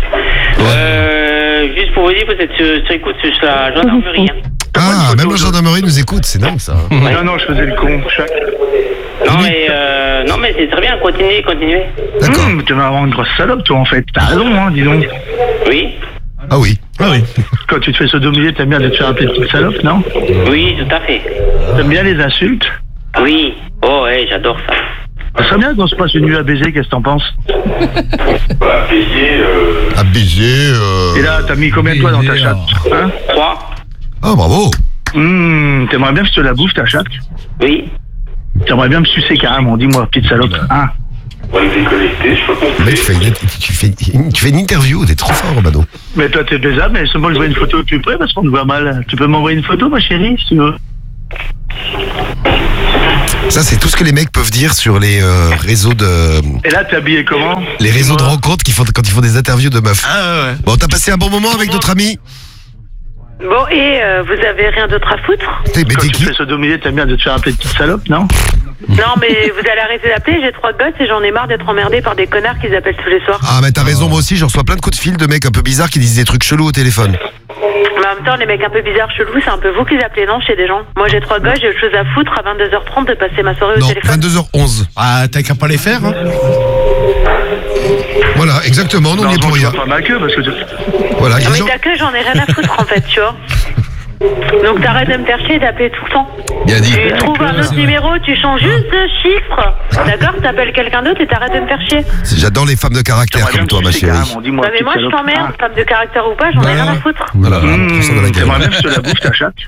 Euh, juste pour vous dire, vous êtes sur, sur écoute sur la gendarmerie. Hein. Ah, même la gendarmerie nous écoute, c'est dingue ça. Non, non, je faisais le con. Chaque... Non, mais, euh, non, mais c'est très bien, continuez, continuez. D'accord. Hum, tu vas avoir une grosse salope, toi, en fait. T'as raison, hein, dis donc. Oui? Ah oui. Ah oui. Quand tu te fais sodomiser, t'aimes bien de te faire appeler petite salope, non? Oui, tout à fait. T'aimes bien les insultes? Oui. Oh, ouais, j'adore ça. Ça serait bien qu'on se passe une nuit à baiser, qu'est-ce que t'en penses? Bah, baiser, euh... À baiser. Euh... Et là, t'as mis combien de doigts dans ta chatte? Hein? Trois. Ah, bravo. Hum, t'aimerais bien que je te la bouffe, ta chatte? Oui. T'aimerais bien me sucer carrément, dis-moi, petite salope. Hein? On va le déconnecter, je peux pas. Mec, tu fais, une, tu, fais, tu fais une interview, t'es trop fort, Romano. Mais toi, t'es baisable, mais seulement je vois une photo de plus près parce qu'on te voit mal. Tu peux m'envoyer une photo, ma chérie, si tu veux? Ça, c'est tout ce que les mecs peuvent dire sur les euh, réseaux de. Et là, t'es habillé comment? Les réseaux de rencontres qui font, quand ils font des interviews de meufs. Ah ouais. Bon, t'as passé un bon moment avec notre ami? Bon, et euh, vous avez rien d'autre à foutre? T'es, mais Quand t'es tu qui? te fais sodomiser, t'aimes bien de te faire appeler petite salope, non? Non, mais vous allez arrêter d'appeler, j'ai trois gosses et j'en ai marre d'être emmerdé par des connards qui appellent tous les soirs. Ah, mais t'as raison, moi aussi, je reçois plein de coups de fil de mecs un peu bizarres qui disent des trucs chelous au téléphone. Mais en même temps, les mecs un peu bizarres, chelous, c'est un peu vous qui les appelez, non, chez des gens? Moi, j'ai trois gosses, j'ai autre chose à foutre à vingt-deux heures trente de passer ma soirée au Non, téléphone. vingt-deux heures onze. Ah, t'as qu'à pas les faire, hein? Voilà, exactement, nous on y est pour tu rien. vas pas ma queue parce que tu... Voilà, il y a Non, des mais gens. t'as que j'en ai rien à foutre, en fait, tu vois. Donc t'arrêtes de me faire chier d'appeler tout le temps. Bien dit. Tu trouves un autre numéro, tu changes juste de chiffre. D'accord? T'appelles quelqu'un d'autre et t'arrêtes de me faire chier. J'adore les femmes de caractère comme toi, ma chérie. Ouais, mais moi je t'emmerde, femme de caractère ou pas, j'en ai rien à foutre. Voilà, mmh, J'aimerais bien que je te la bouffe, ta chatte.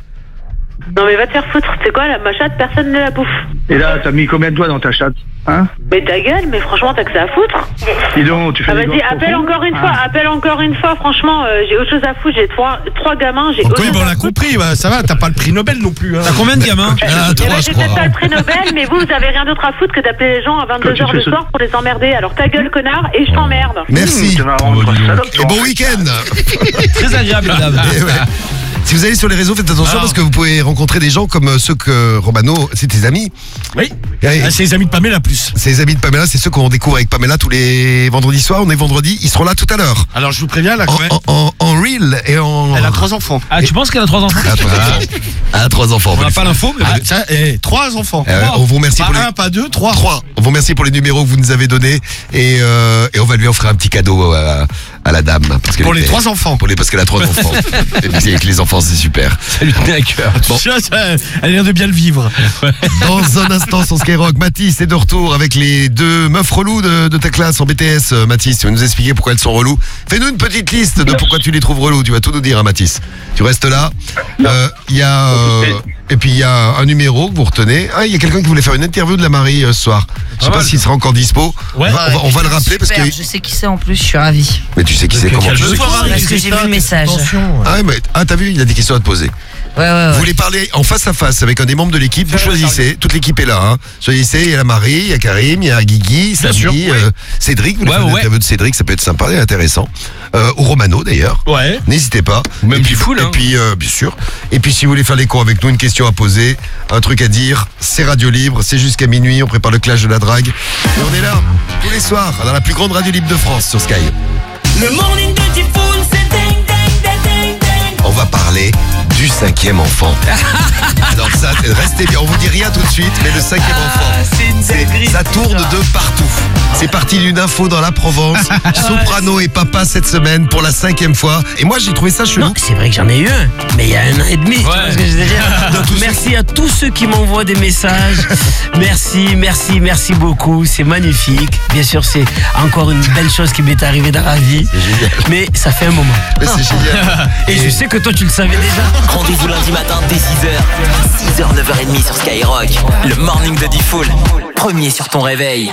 Non mais va te faire foutre, c'est quoi la, ma chatte, personne ne la bouffe. Et là, t'as mis combien de doigts dans ta chatte? Hein? Mais ta gueule, mais franchement t'as que ça à foutre. Dis donc, tu fais Ah des vas-y, gosses appelle profonds? encore une Ah. fois, appelle encore une fois, franchement, euh, j'ai autre chose à foutre, j'ai trois, trois gamins, j'ai autre Oui, chose bon, on à a compris, bah, ça va, t'as pas le prix Nobel non plus. Hein. T'as combien de gamins? Ah, Eh trois, ben, je j'ai crois. peut-être pas le prix Nobel, mais vous, vous avez rien d'autre à foutre que d'appeler les gens à vingt-deux heures tu le fais ce- soir pour les emmerder. Alors ta gueule, connard, et je t'emmerde. Merci. Mmh, t'es marrant, toi, salope, Et toi. bon week-end. Très agréable, madame. Eh ouais. Si vous allez sur les réseaux, faites attention Alors. parce que vous pouvez rencontrer des gens comme euh, ceux que Romano, c'est tes amis. Oui. Et- Ah, c'est les amis de Pamela plus. C'est les amis de Pamela, c'est ceux qu'on découvre avec Pamela tous les vendredis soirs. On est vendredi, ils seront là tout à l'heure. Alors je vous préviens, là, En, quand même, en, en, en reel et en. elle a trois enfants. Ah, tu penses qu'elle a trois enfants? Elle a trois enfants. Elle a trois enfants. On n'a pas l'info, mais Ah, ça, eh, trois enfants. Euh, Trois. on vous remercie Pas pour les- un, pas deux, trois. Trois. On vous remercie pour les numéros que vous nous avez donnés et, euh, et on va lui offrir un petit cadeau à, à la dame. Parce qu'elle Pour les était- trois enfants. Pour les, parce qu'elle a trois enfants. Et puis avec les enfants, c'est super. Ça lui tenait à cœur. Bon. Ça, ça, elle a l'air de bien le vivre. Dans un instant sur Skyrock, Mathis est de retour avec les deux meufs reloues de, de ta classe en B T S. Euh, Mathis, tu vas nous expliquer pourquoi elles sont reloues. Fais-nous une petite liste de pourquoi tu les trouves reloues. Tu vas tout nous dire, hein, Mathis. Tu restes là. Euh, Il y a euh, et puis il y a un numéro que vous retenez. Ah, il y a quelqu'un qui voulait faire une interview de la Marie euh, ce soir. Je sais pas s'il sera encore dispo. Ouais. on va, on va- on va le rappeler parce que. Super, je sais qui c'est en plus, je suis ravi. Mais tu sais qui c'est comment tu sais. Parce que j'ai vu le message. Ah, mais, ah, t'as vu, il a des questions à te poser. Ouais, ouais, ouais. Vous voulez parler en face à face avec un des membres de l'équipe, vous choisissez, toute l'équipe est là, hein. Choisissez, il y a la Marie, il y a Karim, il y a Guigui, Samy, euh, Cédric, vous voulez Ouais, faire une ouais. interview de Cédric, ça peut être sympa et intéressant. Euh, ou Romano d'ailleurs. Ouais. N'hésitez pas. Ou même et puis, Pifoul, et hein. puis euh, bien sûr. Et puis si vous voulez faire l'écho avec nous, une question à poser, un truc à dire, c'est Radio Libre, c'est jusqu'à minuit, on prépare le clash de la drague. Et on est là tous les soirs dans la plus grande radio libre de France sur Sky. Le morning de Diffoul, c'est ding ding ding ding ding. On va parler du cinquième enfant. Alors ça, restez bien, on vous dit rien tout de suite, mais le cinquième enfant, c'est une dinguerie, ça tourne de partout. C'est parti d'une info dans la Provence. Soprano et papa cette semaine pour la cinquième fois. Et moi j'ai trouvé ça chelou. Non, c'est vrai que j'en ai eu un, mais il y a un an et demi. Tu vois ce que je veux dire? Donc merci à tous ceux qui m'envoient des messages. Merci, merci, merci beaucoup. C'est magnifique. Bien sûr, c'est encore une belle chose qui m'est arrivée dans la vie. Mais ça fait un moment. Mais c'est génial. Et je sais que toi, tu le savais déjà. Rendez-vous lundi matin dès six heures. six heures, neuf heures trente sur Skyrock. Le morning de Diffoul. Premier sur ton réveil.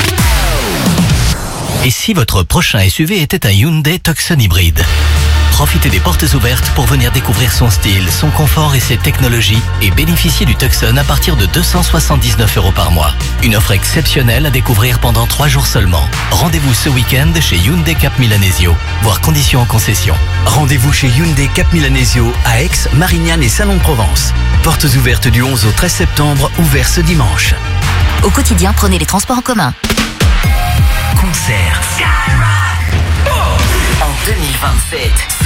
Et si votre prochain S U V était un Hyundai Tucson hybride? Profitez des portes ouvertes pour venir découvrir son style, son confort et ses technologies et bénéficier du Tucson à partir de deux cent soixante-dix-neuf euros par mois. Une offre exceptionnelle à découvrir pendant trois jours seulement. Rendez-vous ce week-end chez Hyundai Cap Milanesio. Voir conditions en concession. Rendez-vous chez Hyundai Cap Milanesio à Aix, Marignane et Salon de Provence. Portes ouvertes du onze au treize septembre, ouverts ce dimanche. Au quotidien, prenez les transports en commun. Concert en deux mille vingt-sept.